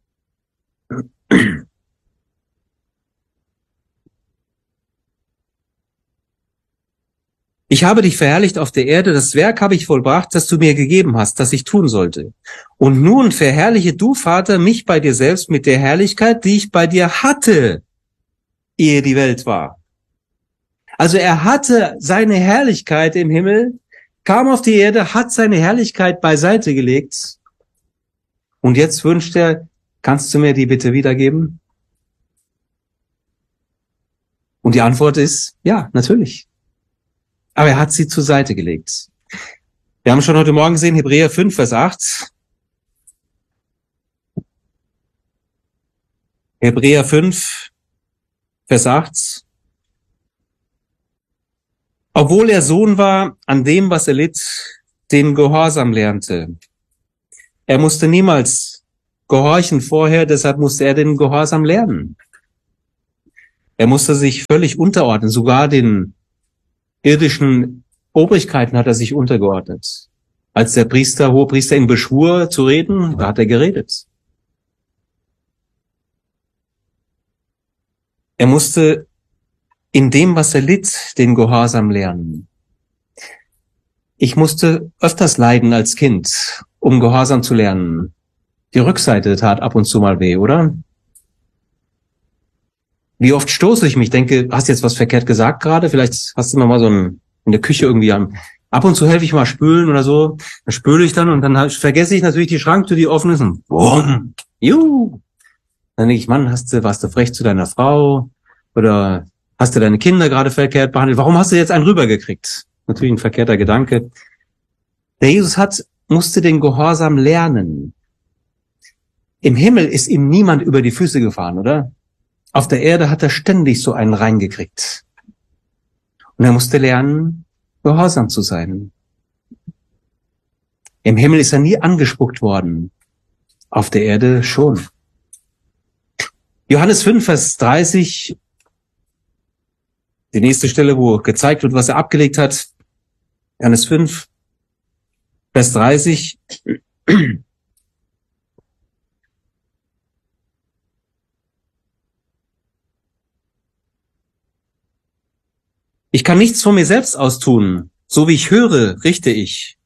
Ich habe dich verherrlicht auf der Erde, das Werk habe ich vollbracht, das du mir gegeben hast, das ich tun sollte. Und nun verherrliche du, Vater, mich bei dir selbst mit der Herrlichkeit, die ich bei dir hatte, ehe die Welt war. Also er hatte seine Herrlichkeit im Himmel, kam auf die Erde, hat seine Herrlichkeit beiseite gelegt. Und jetzt wünscht er, kannst du mir die bitte wiedergeben? Und die Antwort ist, ja, natürlich. Aber er hat sie zur Seite gelegt. Wir haben schon heute Morgen gesehen, Hebräer fünf, Vers acht. Hebräer fünf, Vers acht. Obwohl er Sohn war, an dem, was er litt, den Gehorsam lernte. Er musste niemals gehorchen vorher, deshalb musste er den Gehorsam lernen. Er musste sich völlig unterordnen, sogar den irdischen Obrigkeiten hat er sich untergeordnet. Als der Priester, Hohepriester ihn beschwor zu reden, da hat er geredet. Er musste in dem, was er litt, den Gehorsam lernen. Ich musste öfters leiden als Kind, um Gehorsam zu lernen. Die Rückseite tat ab und zu mal weh, oder? Wie oft stoße ich mich, denke, hast du jetzt was verkehrt gesagt gerade? Vielleicht hast du mal so ein, in der Küche irgendwie am, ab und zu helfe ich mal spülen oder so. Dann spüle ich dann und dann vergesse ich natürlich die Schranktür, die offen ist und boom, juhu. Dann denke ich, Mann, hast du, warst du frech zu deiner Frau? Oder hast du deine Kinder gerade verkehrt behandelt? Warum hast du jetzt einen rübergekriegt? Natürlich ein verkehrter Gedanke. Der Jesus hat, musste den Gehorsam lernen. Im Himmel ist ihm niemand über die Füße gefahren, oder? Auf der Erde hat er ständig so einen reingekriegt. Und er musste lernen, gehorsam zu sein. Im Himmel ist er nie angespuckt worden. Auf der Erde schon. Johannes fünf, Vers dreißig, die nächste Stelle, wo gezeigt wird, was er abgelegt hat. Johannes fünf, Vers dreißig. Ich kann nichts von mir selbst aus tun. So wie ich höre, richte ich.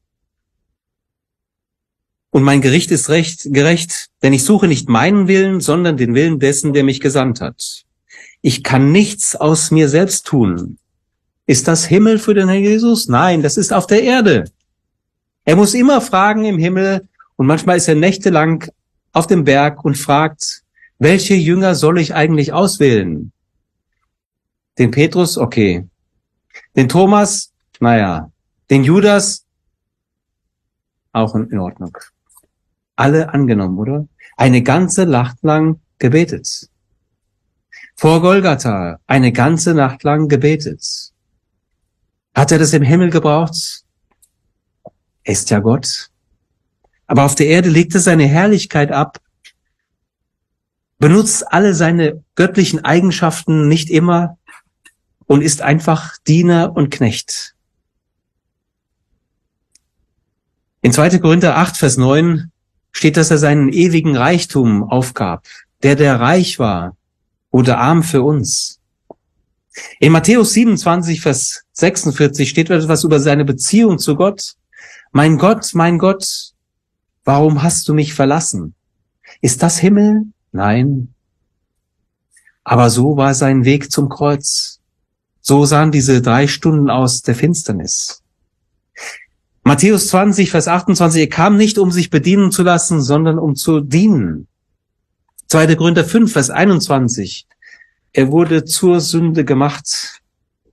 Und mein Gericht ist recht, gerecht, denn ich suche nicht meinen Willen, sondern den Willen dessen, der mich gesandt hat. Ich kann nichts aus mir selbst tun. Ist das Himmel für den Herrn Jesus? Nein, das ist auf der Erde. Er muss immer fragen im Himmel und manchmal ist er nächtelang auf dem Berg und fragt, welche Jünger soll ich eigentlich auswählen? Den Petrus? Okay. Den Thomas? Naja. Den Judas? Auch in Ordnung. Alle angenommen, oder? Eine ganze Nacht lang gebetet. Vor Golgatha eine ganze Nacht lang gebetet. Hat er das im Himmel gebraucht? Er ist ja Gott. Aber auf der Erde legt er seine Herrlichkeit ab, benutzt alle seine göttlichen Eigenschaften nicht immer und ist einfach Diener und Knecht. In zweiter Korinther acht, Vers neun steht, dass er seinen ewigen Reichtum aufgab. Der, der reich war, wurde arm für uns. In Matthäus siebenundzwanzig, Vers sechsundvierzig steht etwas über seine Beziehung zu Gott. Mein Gott, mein Gott, warum hast du mich verlassen? Ist das Himmel? Nein. Aber so war sein Weg zum Kreuz. So sahen diese drei Stunden aus der Finsternis. Matthäus zwanzig, Vers achtundzwanzig, er kam nicht, um sich bedienen zu lassen, sondern um zu dienen. zweiter Korinther fünf, Vers einundzwanzig, er wurde zur Sünde gemacht,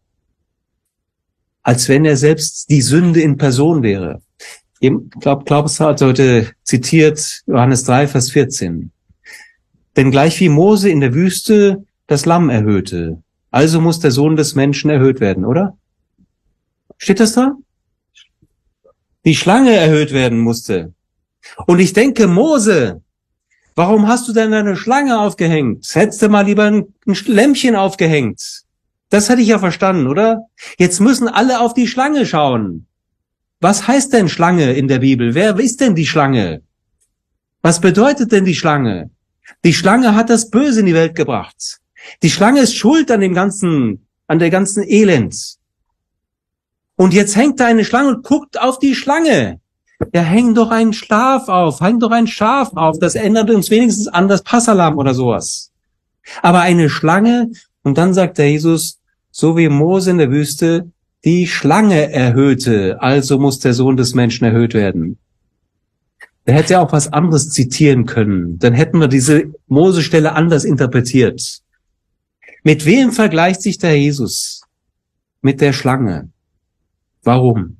als wenn er selbst die Sünde in Person wäre. Ich glaube, Klaus hat heute zitiert Johannes drei, Vers vierzehn. Denn gleich wie Mose in der Wüste das Lamm erhöhte, also muss der Sohn des Menschen erhöht werden, oder? Steht das da? Die Schlange erhöht werden musste. Und ich denke, Mose, warum hast du denn eine Schlange aufgehängt? Hättest du mal lieber ein, ein Lämpchen aufgehängt. Das hätte ich ja verstanden, oder? Jetzt müssen alle auf die Schlange schauen. Was heißt denn Schlange in der Bibel? Wer ist denn die Schlange? Was bedeutet denn die Schlange? Die Schlange hat das Böse in die Welt gebracht. Die Schlange ist schuld an dem ganzen, an der ganzen Elend. Und jetzt hängt da eine Schlange und guckt auf die Schlange. Ja, häng doch einen Schaf auf, häng doch ein Schaf auf. Das erinnert uns wenigstens an das Passalam oder sowas. Aber eine Schlange, und dann sagt der Jesus, so wie Mose in der Wüste die Schlange erhöhte, also muss der Sohn des Menschen erhöht werden. Er hätte ja auch was anderes zitieren können. Dann hätten wir diese Mose-Stelle anders interpretiert. Mit wem vergleicht sich der Jesus? Mit der Schlange. Warum?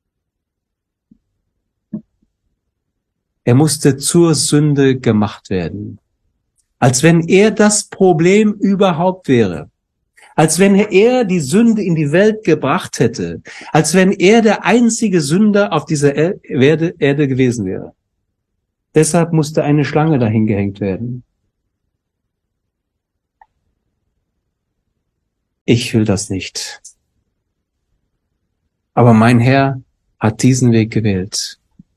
Er musste zur Sünde gemacht werden. Als wenn er das Problem überhaupt wäre. Als wenn er die Sünde in die Welt gebracht hätte. Als wenn er der einzige Sünder auf dieser Erde, Erde gewesen wäre. Deshalb musste eine Schlange dahin gehängt werden. Ich will das nicht. Aber mein Herr hat diesen Weg gewählt.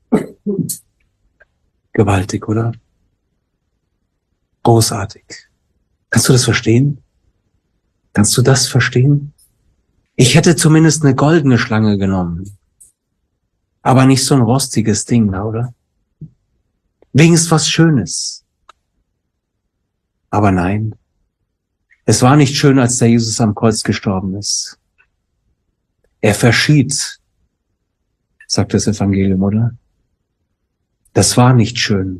Gewaltig, oder? Großartig. Kannst du das verstehen? Kannst du das verstehen? Ich hätte zumindest eine goldene Schlange genommen. Aber nicht so ein rostiges Ding, oder? Wenigstens was Schönes. Aber nein. Es war nicht schön, als der Jesus am Kreuz gestorben ist. Er verschied, sagt das Evangelium, oder? Das war nicht schön.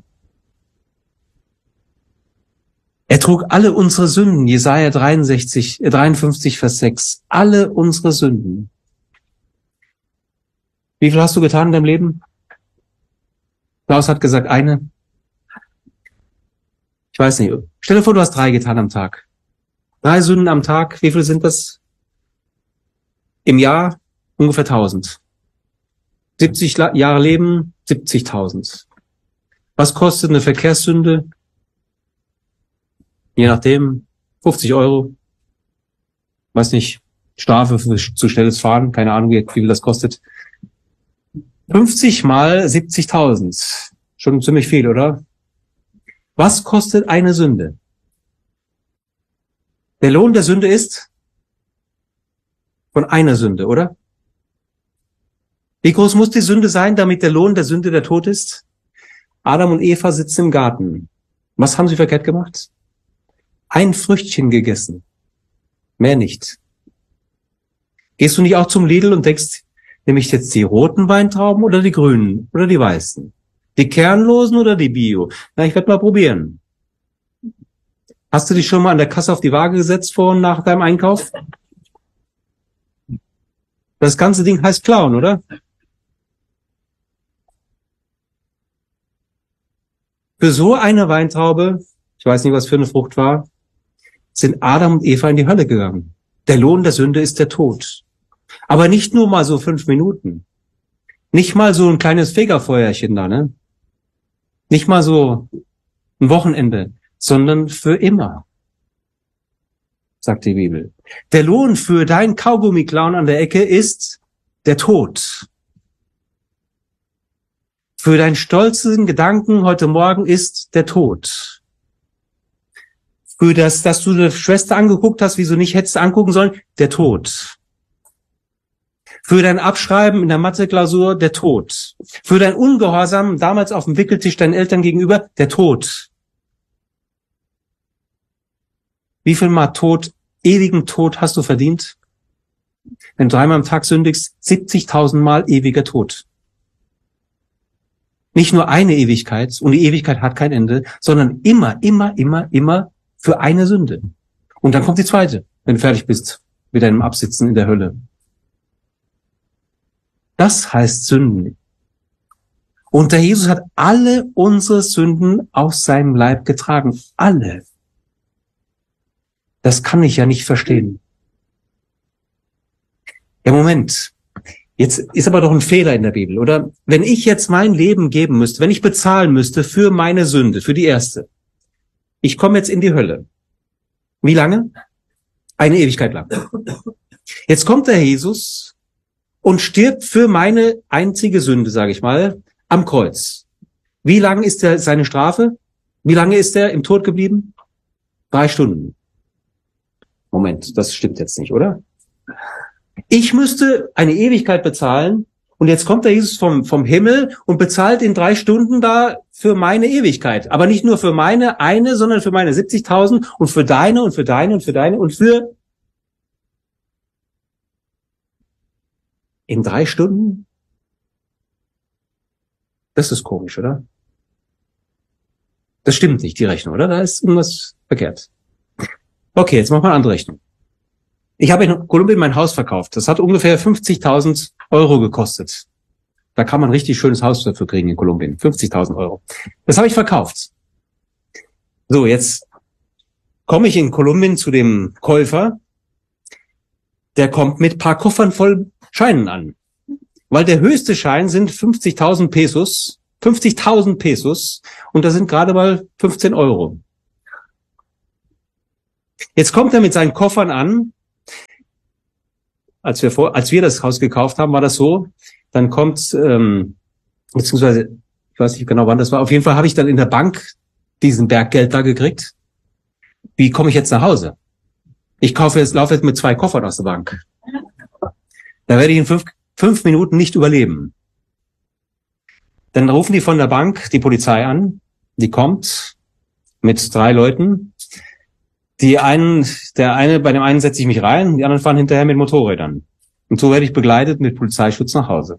Er trug alle unsere Sünden, Jesaja dreiundsechzig, dreiundfünfzig, Vers sechs, alle unsere Sünden. Wie viel hast du getan in deinem Leben? Klaus hat gesagt, eine. Ich weiß nicht. Stell dir vor, du hast drei getan am Tag. Drei Sünden am Tag, wie viel sind das? Im Jahr ungefähr tausend. siebzig Jahre Leben, siebzigtausend. Was kostet eine Verkehrssünde? Je nachdem, fünfzig Euro. Weiß nicht, Strafe für zu schnelles Fahren, keine Ahnung, wie viel das kostet. fünfzig mal siebzigtausend. Schon ziemlich viel, oder? Was kostet eine Sünde? Der Lohn der Sünde ist von einer Sünde, oder? Wie groß muss die Sünde sein, damit der Lohn der Sünde der Tod ist? Adam und Eva sitzen im Garten. Was haben sie verkehrt gemacht? Ein Früchtchen gegessen. Mehr nicht. Gehst du nicht auch zum Lidl und denkst, nehme ich jetzt die roten Weintrauben oder die grünen oder die weißen? Die kernlosen oder die Bio? Na, ich werde mal probieren. Hast du dich schon mal an der Kasse auf die Waage gesetzt vor und nach deinem Einkauf? Das ganze Ding heißt Klauen, oder? Für so eine Weintraube, ich weiß nicht, was für eine Frucht war, sind Adam und Eva in die Hölle gegangen. Der Lohn der Sünde ist der Tod. Aber nicht nur mal so fünf Minuten. Nicht mal so ein kleines Fegefeuerchen da, ne? Nicht mal so ein Wochenende, sondern für immer, sagt die Bibel. Der Lohn für dein Kaugummi-Klauen an der Ecke ist der Tod. Für deinen stolzen Gedanken heute Morgen ist der Tod. Für das, dass du eine Schwester angeguckt hast, wie du nicht hättest angucken sollen, der Tod. Für dein Abschreiben in der Mathe-Klausur, der Tod. Für dein Ungehorsam damals auf dem Wickeltisch deinen Eltern gegenüber, der Tod. Wie viel Mal Tod, ewigen Tod hast du verdient? Wenn du dreimal am Tag sündigst, siebzigtausend Mal ewiger Tod. Nicht nur eine Ewigkeit, und die Ewigkeit hat kein Ende, sondern immer, immer, immer, immer für eine Sünde. Und dann kommt die zweite, wenn du fertig bist mit deinem Absitzen in der Hölle. Das heißt Sünden. Und der Jesus hat alle unsere Sünden auf seinem Leib getragen. Alle. Das kann ich ja nicht verstehen. Ja, Moment. Jetzt ist aber doch ein Fehler in der Bibel, oder? Wenn ich jetzt mein Leben geben müsste, wenn ich bezahlen müsste für meine Sünde, für die erste. Ich komme jetzt in die Hölle. Wie lange? Eine Ewigkeit lang. Jetzt kommt der Jesus und stirbt für meine einzige Sünde, sage ich mal, am Kreuz. Wie lange ist er seine Strafe? Wie lange ist er im Tod geblieben? Drei Stunden. Moment, das stimmt jetzt nicht, oder? Ich müsste eine Ewigkeit bezahlen und jetzt kommt der Jesus vom, vom Himmel und bezahlt in drei Stunden da für meine Ewigkeit. Aber nicht nur für meine eine, sondern für meine siebzigtausend und für deine und für deine und für deine und für in drei Stunden? Das ist komisch, oder? Das stimmt nicht, die Rechnung, oder? Da ist irgendwas verkehrt. Okay, jetzt machen wir eine andere Rechnung. Ich habe in Kolumbien mein Haus verkauft. Das hat ungefähr fünfzigtausend Euro gekostet. Da kann man ein richtig schönes Haus dafür kriegen in Kolumbien. fünfzigtausend Euro. Das habe ich verkauft. So, jetzt komme ich in Kolumbien zu dem Käufer. Der kommt mit paar Koffern voll Scheinen an. Weil der höchste Schein sind fünfzigtausend Pesos. fünfzigtausend Pesos und da sind gerade mal fünfzehn Euro. Jetzt kommt er mit seinen Koffern an. Als wir vor, als wir das Haus gekauft haben, war das so. Dann kommt, ähm, beziehungsweise, ich weiß nicht genau, wann das war. Auf jeden Fall habe ich dann in der Bank diesen Berg Geld da gekriegt. Wie komme ich jetzt nach Hause? Ich kaufe jetzt, laufe jetzt mit zwei Koffern aus der Bank. Da werde ich in fünf, fünf Minuten nicht überleben. Dann rufen die von der Bank die Polizei an. Die kommt mit drei Leuten. Die einen, der eine, bei dem einen setze ich mich rein, die anderen fahren hinterher mit Motorrädern. Und so werde ich begleitet mit Polizeischutz nach Hause.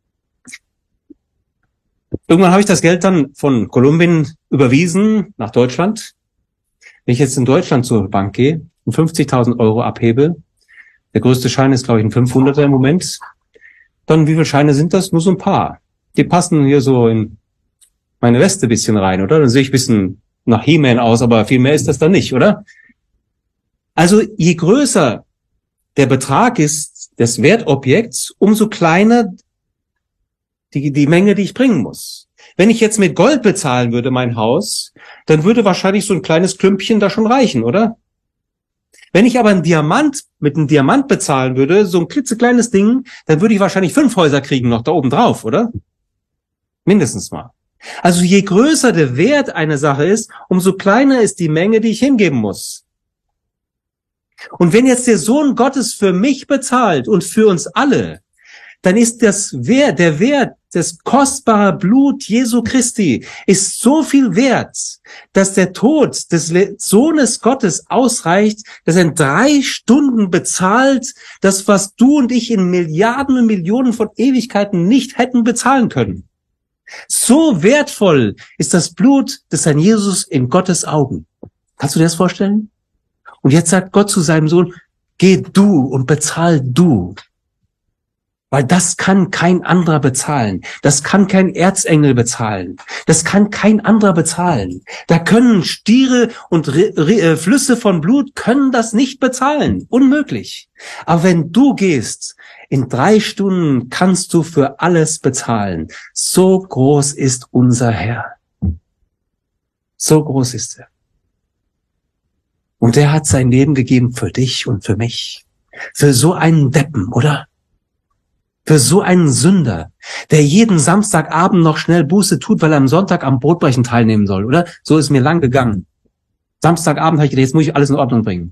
Irgendwann habe ich das Geld dann von Kolumbien überwiesen nach Deutschland. Wenn ich jetzt in Deutschland zur Bank gehe und fünfzigtausend Euro abhebe, der größte Schein ist, glaube ich, ein fünfhunderter im Moment, dann wie viele Scheine sind das? Nur so ein paar. Die passen hier so in meine Weste ein bisschen rein, oder? Dann sehe ich ein bisschen nach He-Man aus, aber viel mehr ist das dann nicht, oder? Also je größer der Betrag ist des Wertobjekts, umso kleiner die, die Menge, die ich bringen muss. Wenn ich jetzt mit Gold bezahlen würde, mein Haus, dann würde wahrscheinlich so ein kleines Klümpchen da schon reichen, oder? Wenn ich aber einen Diamant mit einem Diamant bezahlen würde, so ein klitzekleines Ding, dann würde ich wahrscheinlich fünf Häuser kriegen noch da oben drauf, oder? Mindestens mal. Also je größer der Wert einer Sache ist, umso kleiner ist die Menge, die ich hingeben muss. Und wenn jetzt der Sohn Gottes für mich bezahlt und für uns alle, dann ist das Wert, der Wert, das kostbare Blut Jesu Christi ist so viel wert, dass der Tod des Sohnes Gottes ausreicht, dass er in drei Stunden bezahlt, das, was du und ich in Milliarden und Millionen von Ewigkeiten nicht hätten bezahlen können. So wertvoll ist das Blut des Herrn Jesus in Gottes Augen. Kannst du dir das vorstellen? Und jetzt sagt Gott zu seinem Sohn, geh du und bezahl du. Weil das kann kein anderer bezahlen. Das kann kein Erzengel bezahlen. Das kann kein anderer bezahlen. Da können Stiere und Re Re Flüsse von Blut können das nicht bezahlen. Unmöglich. Aber wenn du gehst, in drei Stunden kannst du für alles bezahlen. So groß ist unser Herr. So groß ist er. Und er hat sein Leben gegeben für dich und für mich. Für so einen Deppen, oder? Für so einen Sünder, der jeden Samstagabend noch schnell Buße tut, weil er am Sonntag am Brotbrechen teilnehmen soll, oder? So ist mir lang gegangen. Samstagabend habe ich gedacht, jetzt muss ich alles in Ordnung bringen.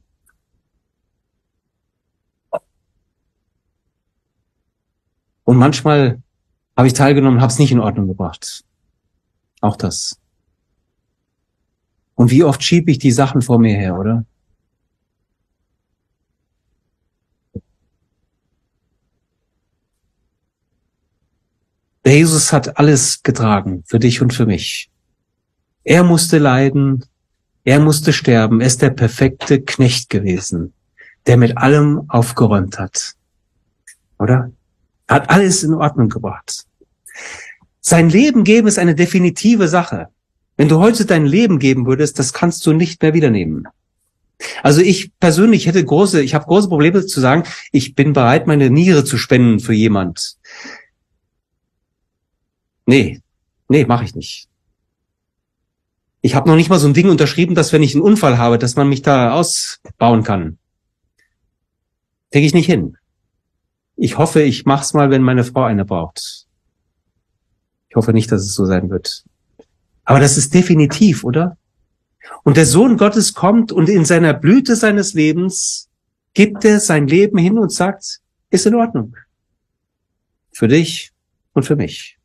Und manchmal habe ich teilgenommen, habe es nicht in Ordnung gebracht. Auch das. Und wie oft schiebe ich die Sachen vor mir her, oder? Der Jesus hat alles getragen, für dich und für mich. Er musste leiden, er musste sterben, er ist der perfekte Knecht gewesen, der mit allem aufgeräumt hat. Oder? Hat alles in Ordnung gebracht. Sein Leben geben ist eine definitive Sache. Wenn du heute dein Leben geben würdest, das kannst du nicht mehr wiedernehmen. Also ich persönlich hätte große, ich habe große Probleme zu sagen, ich bin bereit, meine Niere zu spenden für jemand. Nee, nee, mache ich nicht. Ich habe noch nicht mal so ein Ding unterschrieben, dass wenn ich einen Unfall habe, dass man mich da ausbauen kann. Kriege ich nicht hin. Ich hoffe, ich mach's mal, wenn meine Frau eine braucht. Ich hoffe nicht, dass es so sein wird. Aber das ist definitiv, oder? Und der Sohn Gottes kommt und in seiner Blüte seines Lebens gibt er sein Leben hin und sagt, ist in Ordnung. Für dich und für mich.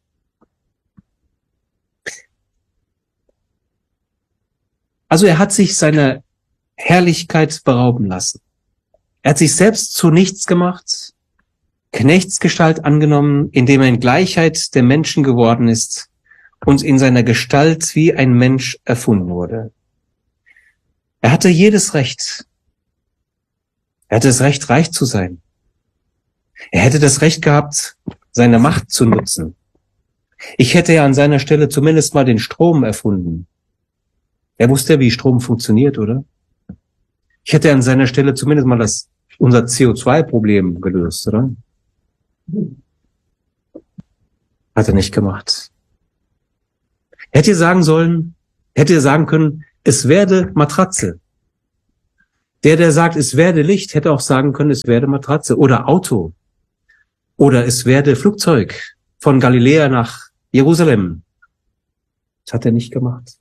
Also er hat sich seiner Herrlichkeit berauben lassen. Er hat sich selbst zu nichts gemacht, Knechtsgestalt angenommen, indem er in Gleichheit der Menschen geworden ist und in seiner Gestalt wie ein Mensch erfunden wurde. Er hatte jedes Recht. Er hatte das Recht, reich zu sein. Er hätte das Recht gehabt, seine Macht zu nutzen. Ich hätte ja an seiner Stelle zumindest mal den Strom erfunden. Er wusste ja, wie Strom funktioniert, oder? Ich hätte an seiner Stelle zumindest mal das, unser C O zwei Problem gelöst, oder? Hat er nicht gemacht. Hätte ihr sagen sollen, hätte ihr sagen können, es werde Matratze. Der, der sagt, es werde Licht, hätte auch sagen können, es werde Matratze oder Auto. Oder es werde Flugzeug von Galiläa nach Jerusalem. Das hat er nicht gemacht.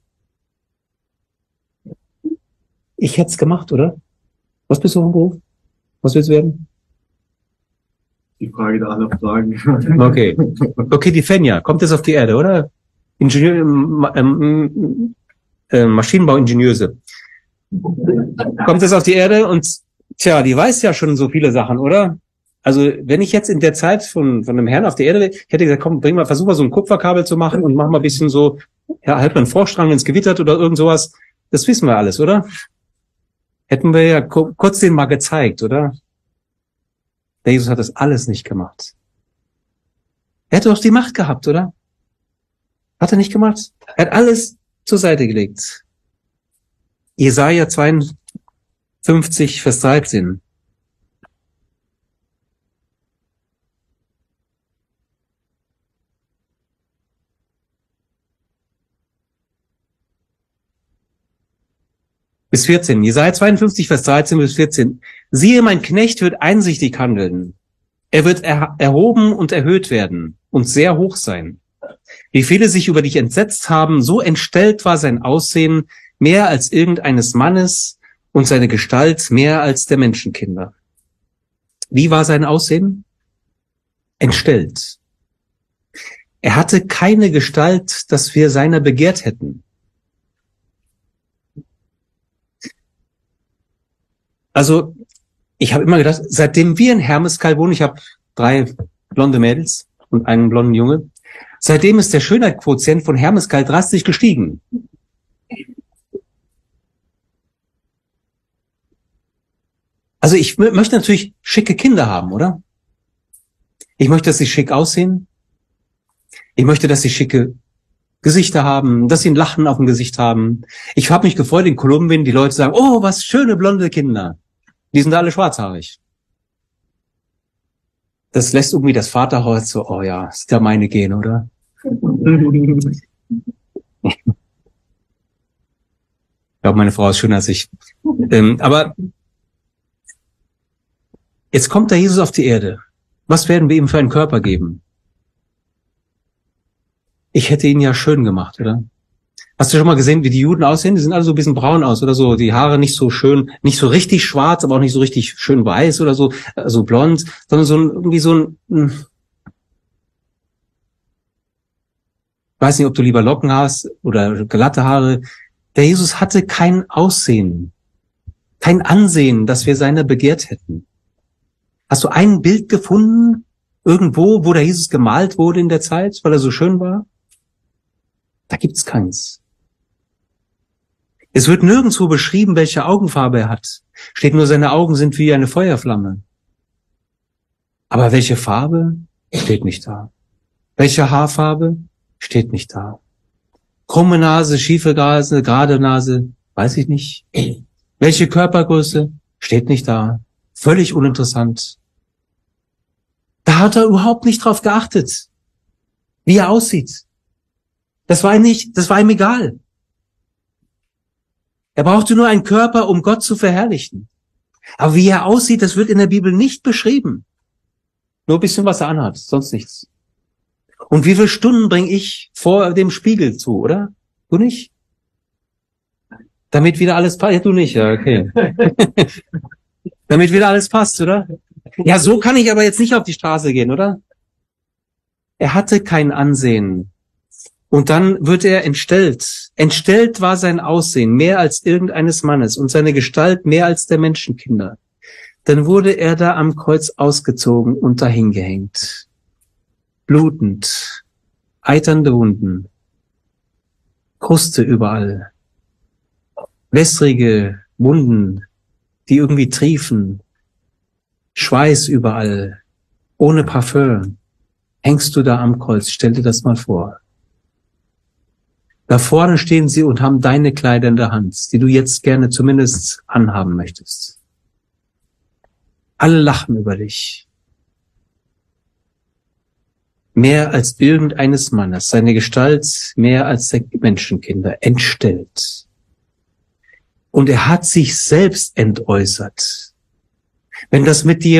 Ich hätte es gemacht, oder? Was bist du vom Beruf? Was willst du werden? Die Frage der aller Fragen. Okay. Okay, die Fenja, kommt jetzt auf die Erde, oder? Ingenieur, ähm, äh, Maschinenbauingenieuse. Kommt es auf die Erde und, tja, die weiß ja schon so viele Sachen, oder? Also, wenn ich jetzt in der Zeit von, von einem Herrn auf die Erde, ich hätte gesagt, komm, bring mal, versuch mal so ein Kupferkabel zu machen und mach mal ein bisschen so, ja, halt mal einen Vorstrang, wenn es gewittert oder irgend sowas. Das wissen wir alles, oder? Hätten wir ja kurz den mal gezeigt, oder? Der Jesus hat das alles nicht gemacht. Er hätte doch die Macht gehabt, oder? Hat er nicht gemacht? Er hat alles zur Seite gelegt. Jesaja zweiundfünfzig, Vers dreizehn. Bis vierzehn. Jesaja zweiundfünfzig, Vers dreizehn bis vierzehn. Siehe, mein Knecht wird einsichtig handeln. Er wird er, erhoben und erhöht werden und sehr hoch sein. Wie viele sich über dich entsetzt haben, so entstellt war sein Aussehen mehr als irgendeines Mannes und seine Gestalt mehr als der Menschenkinder. Wie war sein Aussehen? Entstellt. Er hatte keine Gestalt, dass wir seiner begehrt hätten. Also, ich habe immer gedacht, seitdem wir in Hermeskeil wohnen, ich habe drei blonde Mädels und einen blonden Junge, seitdem ist der Schönheitsquotient von Hermeskeil drastisch gestiegen. Also ich m- möchte natürlich schicke Kinder haben, oder? Ich möchte, dass sie schick aussehen. Ich möchte, dass sie schicke Gesichter haben, dass sie ein Lachen auf dem Gesicht haben. Ich habe mich gefreut in Kolumbien, die Leute sagen, oh, was schöne blonde Kinder. Die sind alle schwarzhaarig. Das lässt irgendwie das Vaterhaus so, oh ja, ist ja meine Gene, oder? Ich glaube, meine Frau ist schöner als ich. Ähm, aber jetzt kommt der Jesus auf die Erde. Was werden wir ihm für einen Körper geben? Ich hätte ihn ja schön gemacht, oder? Hast du schon mal gesehen, wie die Juden aussehen? Die sind alle so ein bisschen braun aus oder so. Die Haare nicht so schön, nicht so richtig schwarz, aber auch nicht so richtig schön weiß oder so, so blond, sondern so ein, irgendwie so ein, hm. Weiß nicht, ob du lieber Locken hast oder glatte Haare. Der Jesus hatte kein Aussehen, kein Ansehen, dass wir seiner begehrt hätten. Hast du ein Bild gefunden, irgendwo, wo der Jesus gemalt wurde in der Zeit, weil er so schön war? Da gibt's keins. Es wird nirgendwo beschrieben, welche Augenfarbe er hat. Steht nur, seine Augen sind wie eine Feuerflamme. Aber welche Farbe? Steht nicht da. Welche Haarfarbe? Steht nicht da. Krumme Nase, schiefe Nase, gerade Nase? Weiß ich nicht. Welche Körpergröße? Steht nicht da. Völlig uninteressant. Da hat er überhaupt nicht drauf geachtet, wie er aussieht. Das war ihm nicht, das war ihm egal. Er brauchte nur einen Körper, um Gott zu verherrlichen. Aber wie er aussieht, das wird in der Bibel nicht beschrieben. Nur ein bisschen, was er anhat, sonst nichts. Und wie viele Stunden bringe ich vor dem Spiegel zu, oder? Du nicht? Damit wieder alles passt. Ja, du nicht, ja, okay. Damit wieder alles passt, oder? Ja, so kann ich aber jetzt nicht auf die Straße gehen, oder? Er hatte kein Ansehen. Und dann wird er entstellt. Entstellt war sein Aussehen mehr als irgendeines Mannes und seine Gestalt mehr als der Menschenkinder. Dann wurde er da am Kreuz ausgezogen und dahingehängt. Blutend, eiternde Wunden, Kruste überall, wässrige Wunden, die irgendwie triefen, Schweiß überall, ohne Parfüm. Hängst du da am Kreuz, stell dir das mal vor. Da vorne stehen sie und haben deine Kleider in der Hand, die du jetzt gerne zumindest anhaben möchtest. Alle lachen über dich. mehr als irgendeines Mannes, seine Gestalt mehr als der Menschenkinder entstellt. Und er hat sich selbst entäußert. Wenn das mit dir